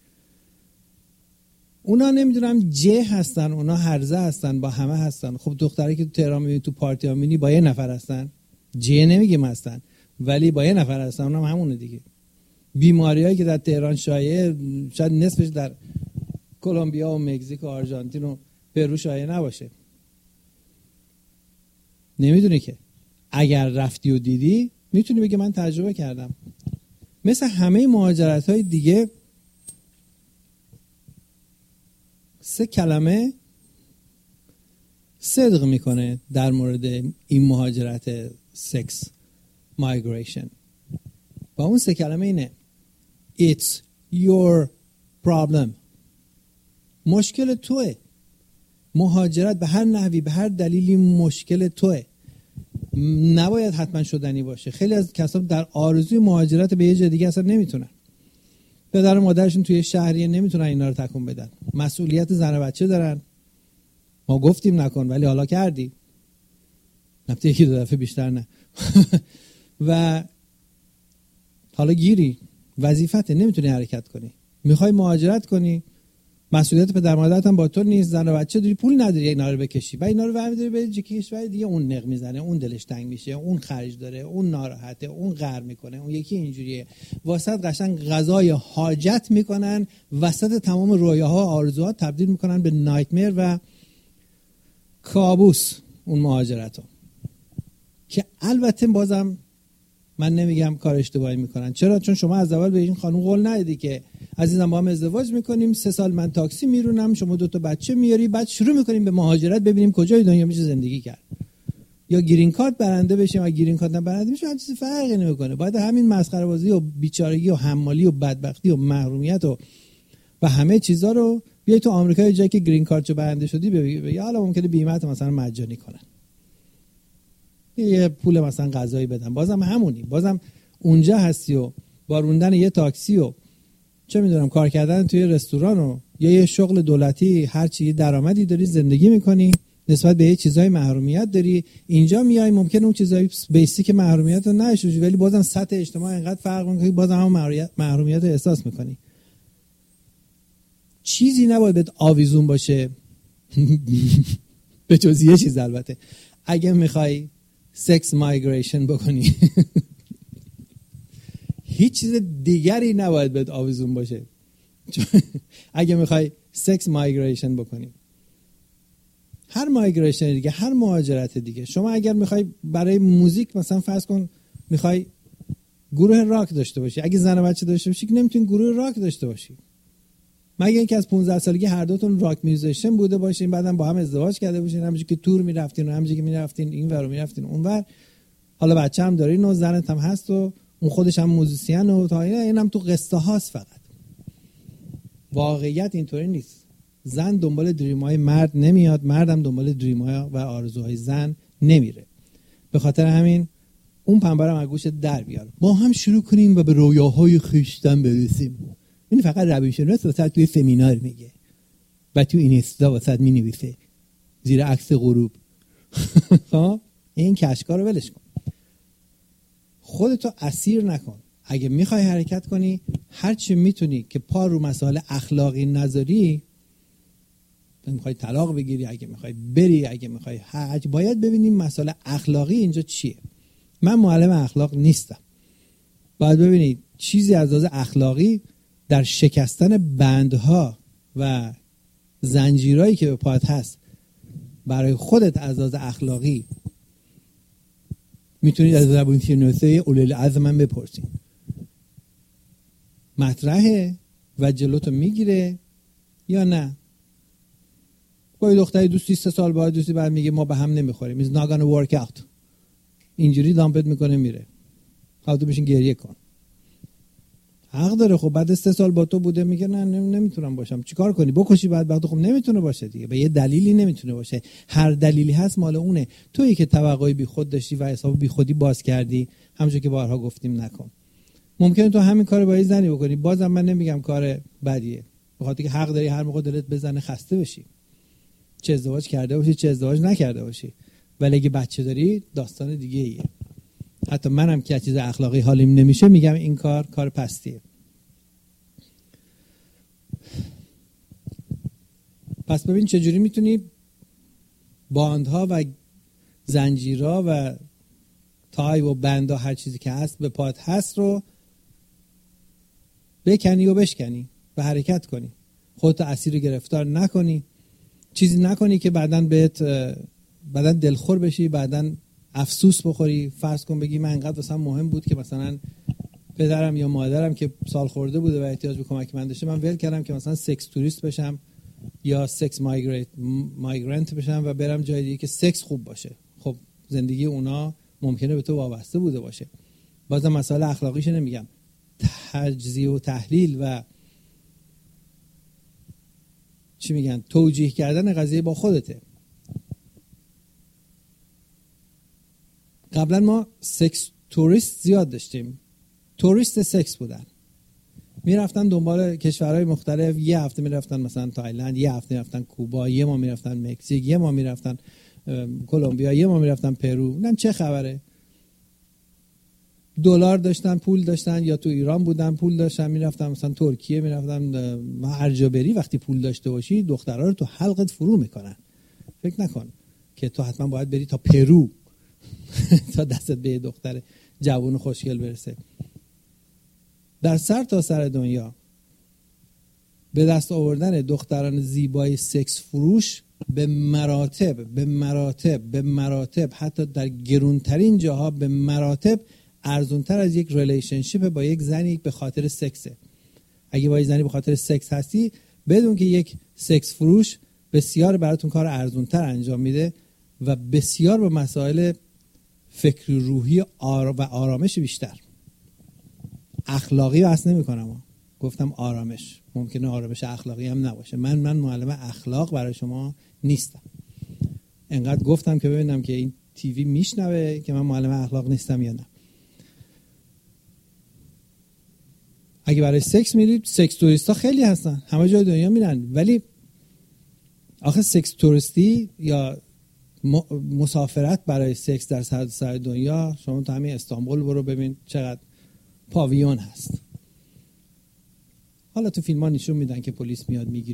S4: اونا نمیدونم جه هستن، اونا هرزه هستن، با همه هستن. خب دختری که تو تهران میبینی تو پارتی ها میبینی با یه نفر هستن، جه نمیگیم هستن، ولی با یه نفر هستن، اونم همونه دیگه. بیماریایی که در تهران شایعه، شاید نصفش در کلمبیا و مکزیک و آرژانتین و پرو شایعه نباشه. نمیدونی که اگر رفتی و دیدی میتونی بگی من تجربه کردم. مثل همه مهاجرت های دیگه، سه کلمه صدق میکنه در مورد این مهاجرت سکس مایگریشن، با اون سه کلمه اینه: It's your problem. مشکل توه. مهاجرت به هر نحوی، به هر دلیلی مشکل توه، نباید حتما شدنی باشه. خیلی از کسان در آرزوی مهاجرت به یه جای دیگه اصلا نمیتونن. پدر و مادرشون توی شهریه نمیتونن اینا رو تکون بدن، مسئولیت زن و بچه دارن. ما گفتیم نکن، ولی حالا کردی، نفته یکی دو دفعه بیشتر نه. و حالا گیری، وظیفته، نمیتونی حرکت کنی. میخوای مهاجرت کنی، مسئولیت پدر مادرت هم با تو نیست، زن و بچه داری، پول نداری اینا رو بکشی، و اینا رو برمی‌داری به یه کشور دیگه، اون نق میزنه، اون دلش تنگ میشه، اون خرج داره، اون ناراحته، اون غر میکنه، اون یکی اینجوریه. واسط قشنگ غذای حاجت میکنن، وسط تمام رویاها و آرزوها تبدیل میکنن به نایتمر و کابوس اون مهاجرتو. که البته بازم من نمیگم کار اشتباهی میکنن. چرا؟ چون شما از اول به این خانم قول ندادی که عزیزم با هم ازدواج میکنیم، سه سال من تاکسی میرونم، شما دو تا بچه میاری، بعد شروع میکنیم به مهاجرت، ببینیم کجای دنیا میشه زندگی کرد. یا گرین کارت برنده بشیم، و گرین کارت برنده بشیم، هیچ چیزی فرقی نمیکنه. باید همین مسخره بازی و بیچارگی و حمالی و بدبختی و محرومیت و و همه چیزا رو بیای تو آمریکا، جایی که گرین کارت برنده شدی، ببین حالا ممکنه بیمه‌ت مثلا مجانی کنن، یه پول مثلا غذایی بدن، بازم همونی، بازم اونجا هستی و با روندن یه تاکسی و چه میدونم کار کردن توی رستوران و یا یه شغل دولتی، هر چی یه درآمدی داری، زندگی میکنی، نسبت به یه چیزای محرومیت داری، اینجا میای ممکنه اون چیزای بیسیک محرومیت رو نداشتی، ولی بازم سطح اجتماع اینقدر فرق میکنه که بازم هم محرومیت رو احساس میکنی. چیزی نباید بهت آویزون باشه به جز یه چیز. البته اگه میخوای سکس مایگریشن بکنی هیچ چیز دیگری نباید بهت آویزون باشه. اگه میخوای سکس مایگریشن بکنی، هر مایگریشن دیگه، هر مهاجرت دیگه، شما اگر میخوای برای موزیک مثلا فرض کن میخوای گروه راک داشته باشی، اگه زن و بچه داشته باشی که نمیتونی گروه راک داشته باشی، مگه اینکه از پانزده سالگی هر دوتون راک میوزیشن بوده باشین، بعدم با هم ازدواج کرده باشین، همونجوری که تور میرفتین و همونجوری که میرفتین این ور و میرفتین اون ور، حالا بچه هم دارین و زنت هم هست و اون خودش هم موزیسین و تا اینا، اینم تو قصه هاست. فقط واقعیت اینطوری نیست. زن دنبال دریم‌های مرد نمیاد، مردم دنبال دریم‌ها و آرزوهای زن نمیره. به خاطر همین اون پنبه رو از گوشت در بیار، ما هم شروع کنیم و به رویاهای خویشتن برسیم. این فقط روانشناس واسه توی سمینار میگه و تو اینستا واسه مینویسه زیر عکس غروب. ها این کشکا رو ولش کن، خودتو اسیر نکن. اگه میخوای حرکت کنی، هر چی میتونی که پا رو مسائل اخلاقی نذاری، اگه میخوای طلاق بگیری، اگه میخوای بری، اگه میخوای حج، باید ببینیم مسائل اخلاقی اینجا چیه. من معلم اخلاق نیستم. باید ببینید چیزی از لحاظ اخلاقی در شکستن بندها و زنجیرهایی که به پات هست برای خودت از لحاظ اخلاقی میتونید از زبانشناسه اولوالعزم من بپرسید. مطرحه و جلوتو میگیره یا نه؟ با دختری دوستی سه سال بعد دوستی بعد میگه ما به هم نمیخوریم، it's not gonna work out، اینجوری دامپت میکنه میره، حالا تو بشین گریه کن. حق داره. خب بعد سه سال با تو بوده میگه نه نمیتونم باشم، چیکار کنی؟ بکشی بعد وقت. خب نمیتونه باشه دیگه، به یه دلیلی نمیتونه باشه، هر دلیلی هست مال اونه. تویی که توقعی بی خود داشتی و حساب بی خودی باز کردی، همونجوری که بارها گفتیم نکن. ممکنه تو همین کارو با یه زنی بکنی، بازم من نمیگم کار بدیه، به خاطر که حق داری هر موقع دلت بزنه خسته بشی، چه ازدواج کرده باشی چه ازدواج نکرده باشی. ولی اگه بچه داری داستان دیگه ایه. حتی منم که چیز اخلاقی حالیم نمیشه میگم این کار کار پستیه. پس ببین چجوری میتونی باندها و زنجیرها و تای و بندها هر چیزی که هست به پات هست رو بکنی و بشکنی و حرکت کنی. خودت اسیر گرفتار نکنی، چیزی نکنی که بعداً بهت بعداً دلخور بشی، بعداً افسوس بخوری. فرض کن بگی من انقدر واسم مهم بود که مثلا پدرم یا مادرم که سال خورده بوده و احتیاج به کمک من داشته، من ول کردم که مثلا سکس توریست بشم یا سکس مایگریت مایگرنت بشم و برم جای دیگه که سکس خوب باشه. خب زندگی اونا ممکنه به تو وابسته بوده باشه. بازم مسائل اخلاقیش نمیگم، تجزیه و تحلیل و چی میگن توجیه کردن قضیه با خودته. قبلا ما سکس توریست زیاد داشتیم، توریست سکس بودن، میرفتن دنبال کشورهای مختلف، یه هفته میرفتن مثلا تایلند، یه هفته میرفتن کوبا، یه ماه میرفتن مکزیک، یه ماه میرفتن کلمبیا، یه ماه میرفتن پرو. ببینم چه خبره. دلار داشتن، پول داشتن، یا تو ایران بودن پول داشتن میرفتن مثلا ترکیه میرفتن. هر جا بری وقتی پول داشته باشی دخترها رو تو حلقت فرو میکنن. فکر نکن که تو حتما باید بری تا پرو تا دستت به دختر جوان خوشگل برسه. در سر تا سر دنیا به دست آوردن دختران زیبای سکس فروش به مراتب به مراتب به مراتب حتی در گرونترین جاها به مراتب ارزونتر از یک ریلیشنشیپ با یک زنی به خاطر سکسه. اگه با یک زنی به خاطر سکس هستی، بدون که یک سکس فروش بسیار براتون کار ارزونتر انجام میده و بسیار به مسائل فکری روحی آر و آرامش بیشتر. اخلاقی بحث نمی کنم، گفتم آرامش. ممکنه آرامش اخلاقی هم نباشه. من من معلم اخلاق برای شما نیستم. انقدر گفتم که ببینم که این تیوی میشنوه که من معلم اخلاق نیستم یا نه. اگه برای سکس میرید، سکس توریستا خیلی هستن، همه جای دنیا میرن، ولی آخه سکس توریستی یا مسافرت برای سکس در سر دنیا، شما تو همین استانبول برو ببین چقدر پاویون هست. حالا تو فیلم ها نشون میدن که پلیس میاد میگیره